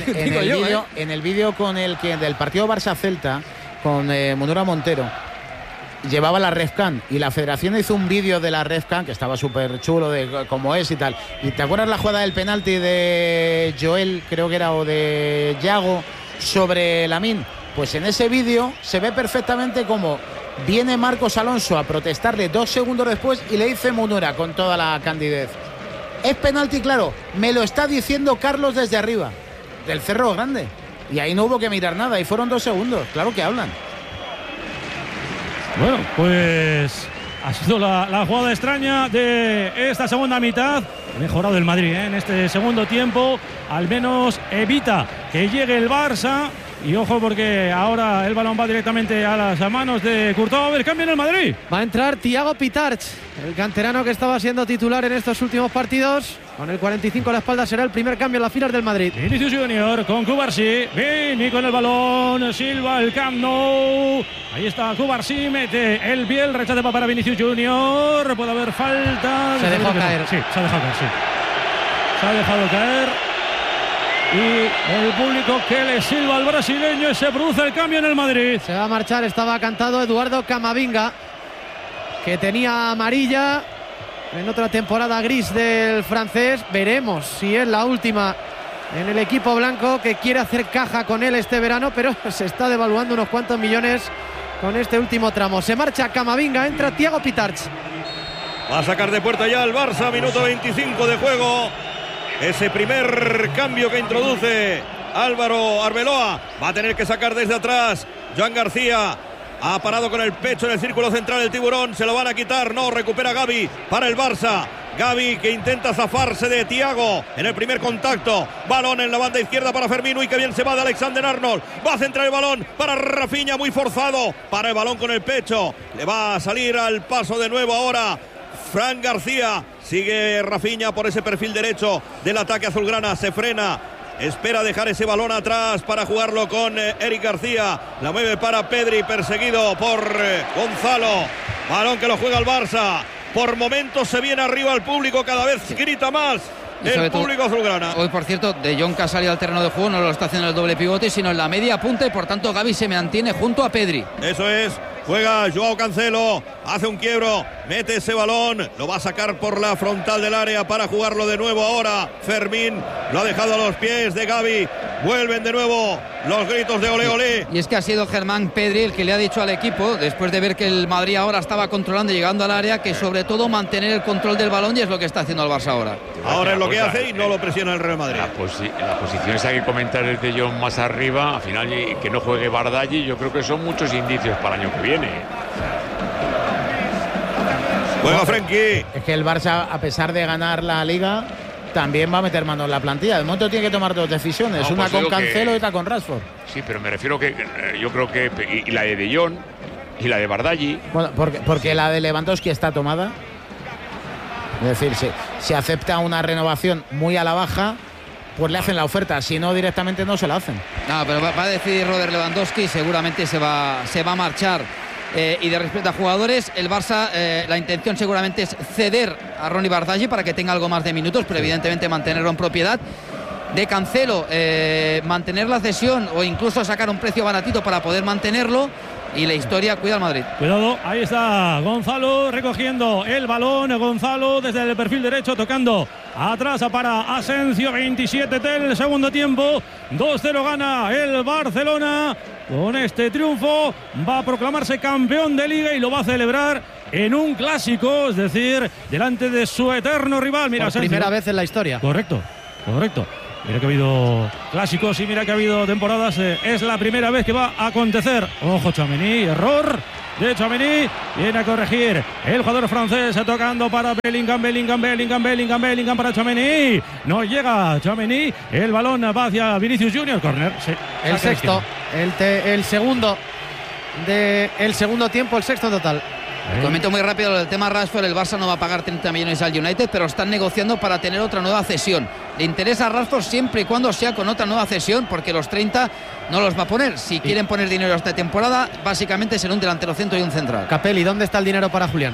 S1: en el vídeo con el que del partido Barça-Celta con Munura Montero llevaba la Refcan y la Federación hizo un vídeo de la Refcan que estaba súper chulo de cómo es y tal. ¿Y te acuerdas la jugada del penalti de Joel, creo que era, o de Yago sobre Lamine? Pues en ese vídeo se ve perfectamente cómo viene Marcos Alonso a protestarle 2 segundos después y le dice Munura con toda la candidez: es penalti, claro, me lo está diciendo Carlos desde arriba del Cerro Grande. Y ahí no hubo que mirar nada y fueron 2 segundos, claro que hablan.
S4: Bueno, pues ha sido la jugada extraña de esta segunda mitad. Ha mejorado el Madrid en este segundo tiempo, al menos evita que llegue el Barça. Y ojo, porque ahora el balón va directamente a las manos de Courtois. A ver, cambio en el Madrid.
S11: Va a entrar Thiago Pitarch, el canterano que estaba siendo titular en estos últimos partidos. Con el 45 a la espalda será el primer cambio en las filas del Madrid.
S4: Vinicius Junior con Cubarsí. Vini con el balón. Silva el Camp Nou. Ahí está Cubarsí. Mete el pie. El rechace va para Vinicius Junior. Puede haber falta.
S11: Se dejó caer.
S4: Sí, se ha dejado caer, sí. Se ha dejado caer. Y el público que le silba al brasileño y se produce el cambio en el Madrid.
S11: Se va a marchar, estaba cantado Eduardo Camavinga, que tenía amarilla en otra temporada gris del francés. Veremos si es la última en el equipo blanco, que quiere hacer caja con él este verano, pero se está devaluando unos cuantos millones con este último tramo. Se marcha Camavinga, entra Thiago Pitarch.
S2: Va a sacar de puerta ya el Barça, minuto 25 de juego. Ese primer cambio que introduce Álvaro Arbeloa. Va a tener que sacar desde atrás Joan García. Ha parado con el pecho en el círculo central el tiburón. Se lo van a quitar. No, recupera Gavi para el Barça. Gavi que intenta zafarse de Thiago en el primer contacto. Balón en la banda izquierda para Fermín. Y que bien se va de Alexander-Arnold. Va a centrar el balón para Rafinha, muy forzado. Para el balón con el pecho. Le va a salir al paso de nuevo ahora Fran García. Sigue Rafinha por ese perfil derecho del ataque azulgrana. Se frena. Espera dejar ese balón atrás para jugarlo con Eric García. La mueve para Pedri, perseguido por Gonzalo. Balón que lo juega el Barça. Por momentos se viene arriba el público. Cada vez grita más el público azulgrana.
S12: Hoy, por cierto, De Jong, que ha salido al terreno de juego, no lo está haciendo el doble pivote, sino en la media punta. Y por tanto Gavi se mantiene junto a Pedri.
S2: Eso es. Juega Joao Cancelo, hace un quiebro, mete ese balón, lo va a sacar por la frontal del área para jugarlo de nuevo ahora. Fermín lo ha dejado a los pies de Gavi. Vuelven de nuevo los gritos de olé, olé.
S12: Y es que ha sido Germán Pedri el que le ha dicho al equipo, después de ver que el Madrid ahora estaba controlando y llegando al área, que sobre todo mantener el control del balón, y es lo que está haciendo el Barça ahora.
S2: Ahora es lo que hace y no lo presiona el Real Madrid.
S7: La posición esa que comentar es de Jong más arriba, al final que no juegue Bardaggi, yo creo que son muchos indicios para el año que viene.
S2: Juega Frenkie.
S1: Es que el Barça, a pesar de ganar la Liga, también va a meter mano en la plantilla. De momento tiene que tomar 2 decisiones, una con Cancelo y otra con Rashford.
S7: Sí, pero me refiero que yo creo que y la de Jong y la de Bardaggi.
S1: Bueno, porque la de Lewandowski está tomada. Es decir, si acepta una renovación muy a la baja, pues le hacen la oferta, si no directamente no se la hacen.
S12: No, pero va a decidir Robert Lewandowski, seguramente se va a marchar. Y de respecto a jugadores, el Barça, la intención seguramente es ceder a Ronny Bardghji para que tenga algo más de minutos, pero evidentemente mantenerlo en propiedad. De Cancelo, mantener la cesión o incluso sacar un precio baratito para poder mantenerlo. Y la historia cuida al Madrid.
S4: Cuidado, ahí está Gonzalo recogiendo el balón. Gonzalo desde el perfil derecho tocando atrás para Asensio. 27 del segundo tiempo. 2-0 gana el Barcelona. Con este triunfo va a proclamarse campeón de Liga y lo va a celebrar en un clásico, es decir, delante de su eterno rival. Mira,
S11: por primera vez en la historia.
S4: Correcto. Mira que ha habido clásicos y mira que ha habido temporadas. Es la primera vez que va a acontecer. Ojo, Tchouaméni, error de Tchouaméni. Viene a corregir el jugador francés tocando para Bellingham para Tchouaméni. No llega Tchouaméni. El balón va hacia Vinicius Junior. Corner. Sí,
S11: el sexto. El segundo del segundo tiempo, el sexto total.
S12: Comento muy rápido el tema Rashford. El Barça no va a pagar 30 millones al United, pero están negociando para tener otra nueva cesión. Le interesa a Rashford siempre y cuando sea con otra nueva cesión, porque los 30 no los va a poner. Si quieren poner dinero esta temporada, básicamente será un delantero centro y un central.
S11: Capelli, ¿dónde está el dinero para Julián?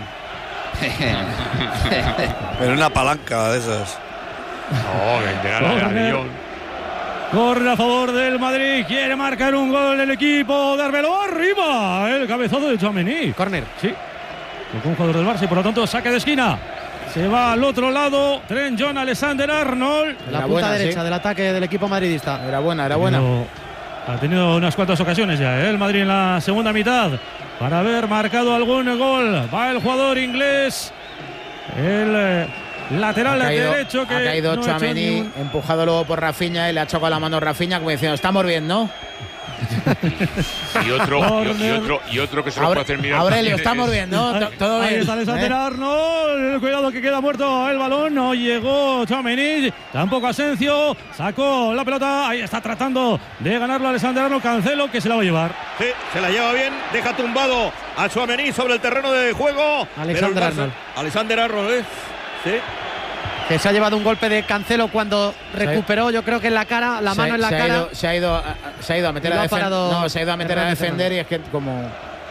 S6: En una palanca de esas.
S7: No, venderá la Lyon.
S4: Corre a favor del Madrid. Quiere marcar un gol el equipo de Arbeloa. Arriba el cabezazo de Tchouaméni.
S11: Corner.
S4: Sí. Con un jugador del Barça y por lo tanto saque de esquina. Se va al otro lado. Trent John Alexander-Arnold.
S11: La punta derecha del ataque del equipo madridista.
S1: Era buena.
S4: Ha tenido unas cuantas ocasiones ya el Madrid en la segunda mitad para haber marcado algún gol. Va el jugador inglés. El lateral derecho que
S1: ha caído
S4: no
S1: Tchouaméni, empujado luego por Rafinha y le ha chocado la mano Rafinha como diciendo, estamos bien, ¿no?
S7: y otro que se lo puede hacer mirar.
S1: Aurelio, estamos bien, ¿no? Todo bien.
S4: Ahí está Alexander-Arnold. Cuidado que queda muerto el balón. No llegó Tchouaméni. Tampoco Asensio. Sacó la pelota. Ahí está tratando de ganarlo Alexander-Arnold. Cancelo que se la va a llevar.
S2: Sí, se la lleva bien. Deja tumbado a Tchouaméni sobre el terreno de juego. Alexander-Arnold, sí.
S11: Que se ha llevado un golpe de Cancelo cuando recuperó, yo creo que en la cara, la mano en la cara.
S1: Se ha ido a meter a defender. No, se ha ido a meter a defender y es que como.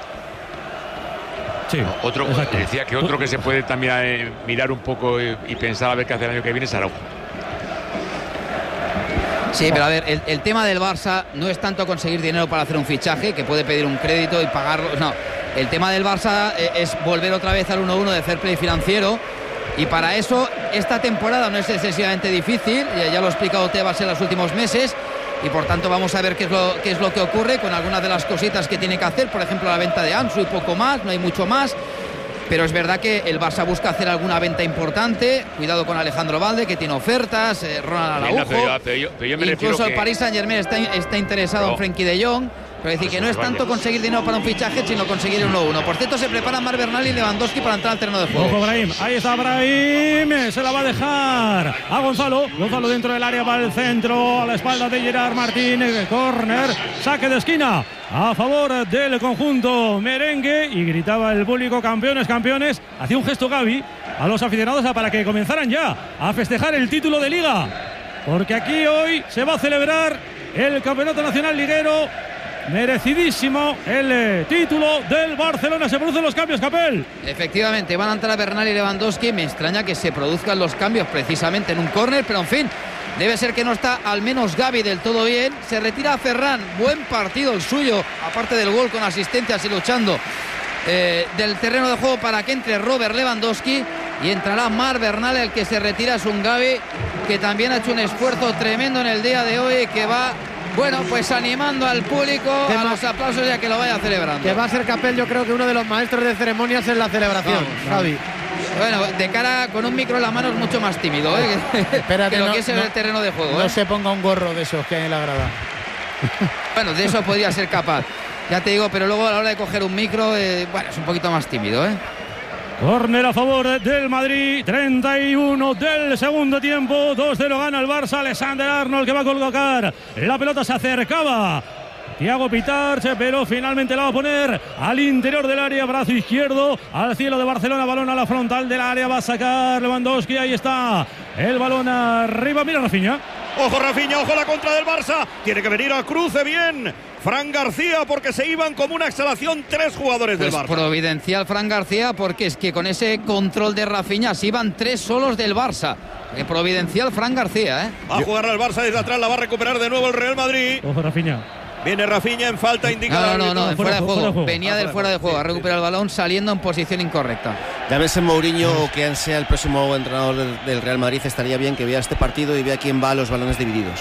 S4: Sí.
S7: Otro, decía que otro que se puede también mirar un poco y pensar a ver qué hace el año que viene es Araujo.
S12: Sí, pero a ver, el tema del Barça no es tanto conseguir dinero para hacer un fichaje, que puede pedir un crédito y pagarlo. No, el tema del Barça es volver otra vez al 1-1 de fair play financiero. Y para eso, esta temporada no es excesivamente difícil, ya lo ha explicado Tebas en los últimos meses, y por tanto vamos a ver qué es lo que ocurre con algunas de las cositas que tiene que hacer, por ejemplo la venta de Ansu y poco más, no hay mucho más, pero es verdad que el Barça busca hacer alguna venta importante. Cuidado con Alejandro Valde, que tiene ofertas, Ronald Araujo, incluso el Paris Saint-Germain está interesado en Frenkie de Jong. Pero decir que no es tanto conseguir dinero para un fichaje, sino conseguir un 1-1. Por cierto, se preparan Marc Bernal y Lewandowski para entrar al terreno de juego.
S4: Ojo, Brahim. Ahí está Brahim. Se la va a dejar a Gonzalo. Gonzalo dentro del área, va al centro, a la espalda de Gerard Martín. Corner, saque de esquina a favor del conjunto merengue. Y gritaba el público, campeones, campeones. Hacía un gesto Gavi a los aficionados para que comenzaran ya a festejar el título de Liga. Porque aquí hoy se va a celebrar el Campeonato Nacional Liguero. Merecidísimo el título del Barcelona. Se producen los cambios, Capel.
S12: Efectivamente, van a entrar Bernal y Lewandowski. Me extraña que se produzcan los cambios precisamente en un córner, pero en fin, debe ser que no está al menos Gavi del todo bien. Se retira Ferran, buen partido el suyo, aparte del gol con asistencias y luchando del terreno de juego para que entre Robert Lewandowski. Y entrará Marc Bernal, el que se retira es un Gavi que también ha hecho un esfuerzo tremendo en el día de hoy, que va... Bueno, pues animando al público a los aplausos ya que lo vaya celebrando.
S11: Que va a ser Capel, yo creo que uno de los maestros de ceremonias en la celebración, Javi.
S12: Bueno, de cara con un micro en la mano es mucho más tímido,
S1: Espérate,
S12: que lo que es en el terreno de juego.
S1: No se ponga un gorro de esos que hay en la grada.
S12: Bueno, de eso podría ser capaz. Ya te digo, pero luego a la hora de coger un micro, bueno, es un poquito más tímido,
S4: Córner a favor del Madrid, 31 del segundo tiempo, 2-0 gana el Barça. Alexander-Arnold que va a colocar la pelota, se acercaba Thiago Pitarch, pero finalmente la va a poner al interior del área, brazo izquierdo, al cielo de Barcelona, balón a la frontal del área, va a sacar Lewandowski, ahí está el balón arriba, mira Rafinha.
S2: Ojo Rafinha, ojo la contra del Barça. Tiene que venir a cruce bien Fran García, porque se iban como una exhalación 3 jugadores del Barça.
S12: Providencial Fran García, porque es que con ese control de Rafinha se iban 3 solos del Barça. Providencial Fran García,
S2: Va a jugar al Barça desde atrás, la va a recuperar de nuevo el Real Madrid.
S4: Ojo Rafinha.
S2: Viene Rafinha en falta, indica.
S12: No, en fuera de juego. Venía del fuera de juego, a recuperar el balón saliendo en posición incorrecta.
S8: Ya ves en Mourinho o quien sea el próximo entrenador del Real Madrid, estaría bien que vea este partido y vea quién va a los balones divididos.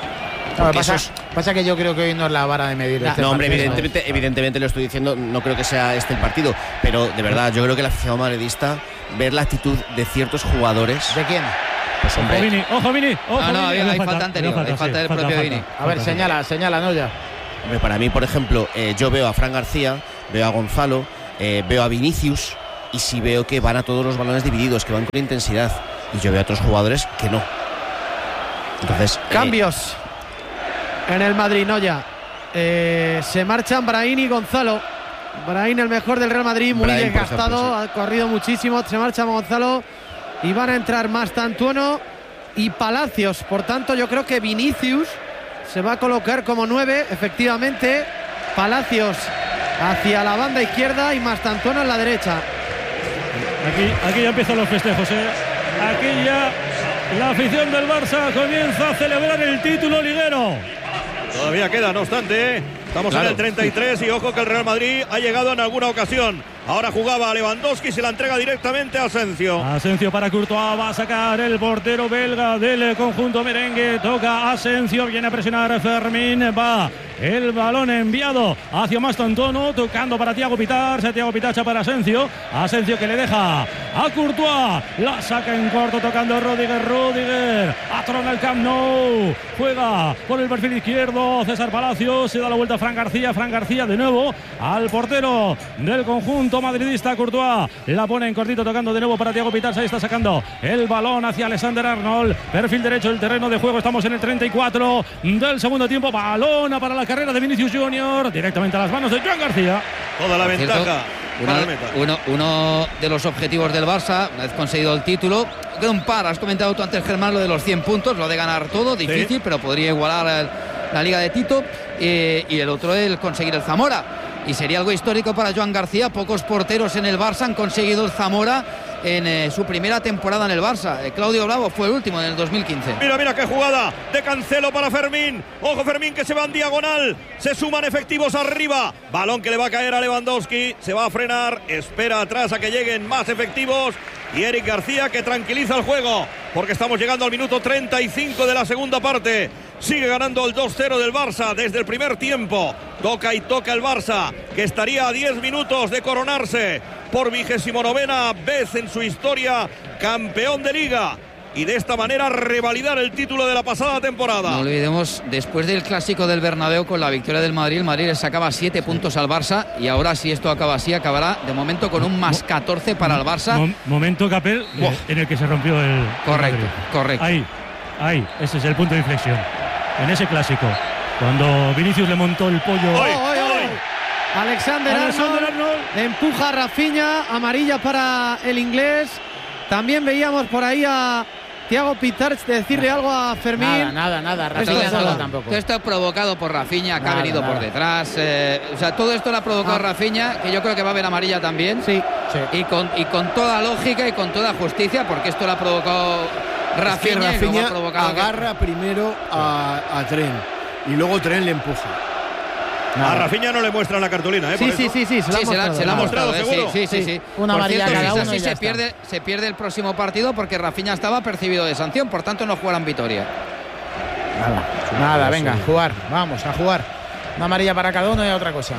S1: Pasa que yo creo que hoy no es la vara de medir.
S8: No, hombre, evidentemente lo estoy diciendo, no creo que sea este el partido, pero de verdad, yo creo que el aficionado madridista, ver la actitud de ciertos jugadores.
S1: ¿De quién?
S8: Pues hombre.
S4: Ojo Vini.
S12: Hay falta anterior, hay falta del propio Vini.
S1: A ver, señala, no ya.
S8: Hombre, para mí, por ejemplo, yo veo a Fran García, veo a Gonzalo, veo a Vinicius, y sí veo que van a todos los balones divididos, que van con intensidad, y yo veo a otros jugadores que no. Entonces,
S11: cambios en el Madrid, no ya. Se marchan Brahim y Gonzalo. Brahim, el mejor del Real Madrid, muy
S8: Brahim,
S11: desgastado,
S8: ejemplo, sí.
S11: Ha corrido muchísimo. Se marcha Gonzalo y van a entrar Mastantuono y Palacios. Por tanto, yo creo que Vinicius se va a colocar como 9, efectivamente. Palacios hacia la banda izquierda y Mastantuono en la derecha.
S4: Aquí ya empiezan los festejos, Aquí ya la afición del Barça comienza a celebrar el título liguero.
S2: Todavía queda, no obstante, estamos en el 33 y ojo que el Real Madrid ha llegado en alguna ocasión. Ahora jugaba a Lewandowski y se la entrega directamente a Asensio.
S4: Asensio para Courtois, va a sacar el portero belga del conjunto merengue. Toca Asensio, viene a presionar Fermín, va el balón enviado hacia Mastantuono, tocando para Thiago Pitarch, Thiago Pitarch para Asensio. Asensio que le deja a Courtois, la saca en corto tocando Rudiger, atrona el Camp Nou, juega por el perfil izquierdo César Palacios, se da la vuelta a Fran García de nuevo al portero del conjunto madridista Courtois, la pone en cortito tocando de nuevo para Thiago Pitarch, ahí está sacando el balón hacia Alexander Arnold, perfil derecho del terreno de juego, estamos en el 34 del segundo tiempo, balón para la carrera de Vinicius Junior, directamente a las manos de Joan García.
S2: Toda la ventaja.
S12: Uno de los objetivos del Barça, una vez conseguido el título, queda un par, has comentado tú antes, Germán, lo de los 100 puntos, lo de ganar todo, difícil, sí, pero podría igualar la Liga de Tito, y el otro el conseguir el Zamora, y sería algo histórico para Joan García. Pocos porteros en el Barça han conseguido el Zamora en su primera temporada en el Barça. Claudio Bravo fue el último en el 2015.
S2: Mira qué jugada de Cancelo para Fermín. Ojo Fermín que se va en diagonal. Se suman efectivos arriba. Balón que le va a caer a Lewandowski. Se va a frenar. Espera atrás a que lleguen más efectivos. Y Eric García que tranquiliza el juego, porque estamos llegando al minuto 35 de la segunda parte. Sigue ganando el 2-0 del Barça desde el primer tiempo. Toca y toca el Barça, que estaría a 10 minutos de coronarse por 29ª vez en su historia campeón de Liga, y de esta manera revalidar el título de la pasada temporada.
S12: No olvidemos, después del clásico del Bernabéu con la victoria del Madrid, el Madrid le sacaba 7 puntos al Barça, y ahora si esto acaba así, acabará de momento con un más 14 para el Barça.
S4: Momento, Capel, en el que se rompió el...
S12: Correcto.
S4: Ahí, ese es el punto de inflexión. En ese clásico, cuando Vinicius le montó el pollo.
S11: Alexander Arnold empuja a Rafinha, amarilla para el inglés. También veíamos por ahí a Thiago Pitarch decirle algo a Fermín.
S1: Nada, Rafinha no tampoco.
S12: Todo esto provocado por Rafinha, que ha venido por detrás. Todo esto lo ha provocado Rafinha, que yo creo que va a haber amarilla también.
S11: Sí.
S12: Y con toda lógica y con toda justicia, porque esto lo ha provocado Rafinha.
S3: Es que Rafinha agarra primero a Tren y luego Tren le empuja.
S2: A Rafinha no le muestran la cartulina,
S11: Sí, se la ha mostrado,
S2: seguro.
S12: Sí.
S1: Una amarilla cada uno.
S12: Sí, se pierde el próximo partido porque Rafinha estaba percibido de sanción, por tanto no jugarán Vitoria.
S1: Nada, venga, jugar, vamos a jugar. Una amarilla para cada uno y otra cosa.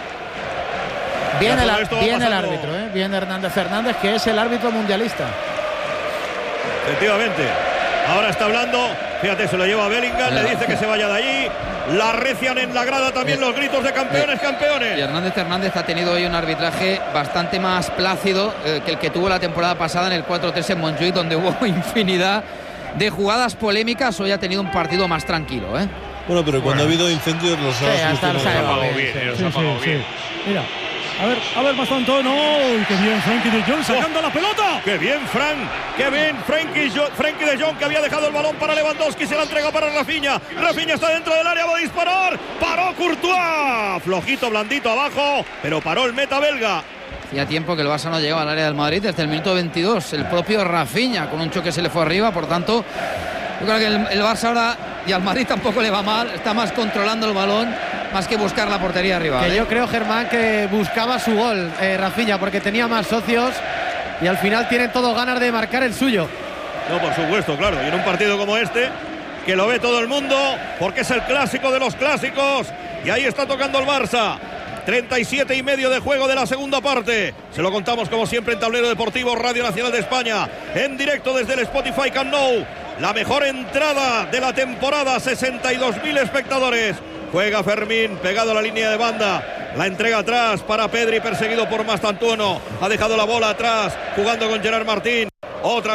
S1: Viene el árbitro, viene Hernández Fernández, que es el árbitro mundialista.
S2: Efectivamente. Ahora está hablando, fíjate, se lo lleva a Bellingham, le dice que se vaya de allí. La recian en la grada también los gritos de campeones, campeones.
S12: Y Hernández ha tenido hoy un arbitraje bastante más plácido que el que tuvo la temporada pasada en el 4-3 en Montjuïc, donde hubo infinidad de jugadas polémicas. Hoy ha tenido un partido más tranquilo,
S13: Bueno, pero cuando ha habido incendios los ha
S2: solucionado
S4: bien. Mira, a ver, más tanto, no. ¡Qué bien Frenkie de Jong sacando la pelota!
S2: ¡Qué bien, Frank! ¡Qué bien Frenkie de Jong, que había dejado el balón para Lewandowski! Se la entrega para Rafinha. Rafinha está dentro del área, va a disparar. ¡Paró Courtois! Flojito, blandito abajo, pero paró el meta belga.
S12: Hacía tiempo que el Barça no llegaba al área del Madrid, desde el minuto 22. El propio Rafinha con un choque se le fue arriba, por tanto, yo creo que el Barça ahora, y al Madrid tampoco le va mal, está más controlando el balón, más que buscar la portería arriba.
S11: Que yo creo, Germán, que buscaba su gol, Rafinha, porque tenía más socios y al final tienen todos ganas de marcar el suyo.
S2: No, por supuesto, claro, y en un partido como este, que lo ve todo el mundo, porque es el clásico de los clásicos, y ahí está tocando el Barça. 37,5 de juego de la segunda parte. Se lo contamos como siempre en Tablero Deportivo, Radio Nacional de España, en directo desde el Spotify Camp Nou. La mejor entrada de la temporada, 62.000 espectadores. Juega Fermín pegado a la línea de banda. La entrega atrás para Pedri, perseguido por Mastantuono. Ha dejado la bola atrás, jugando con Gerard Martín. Otra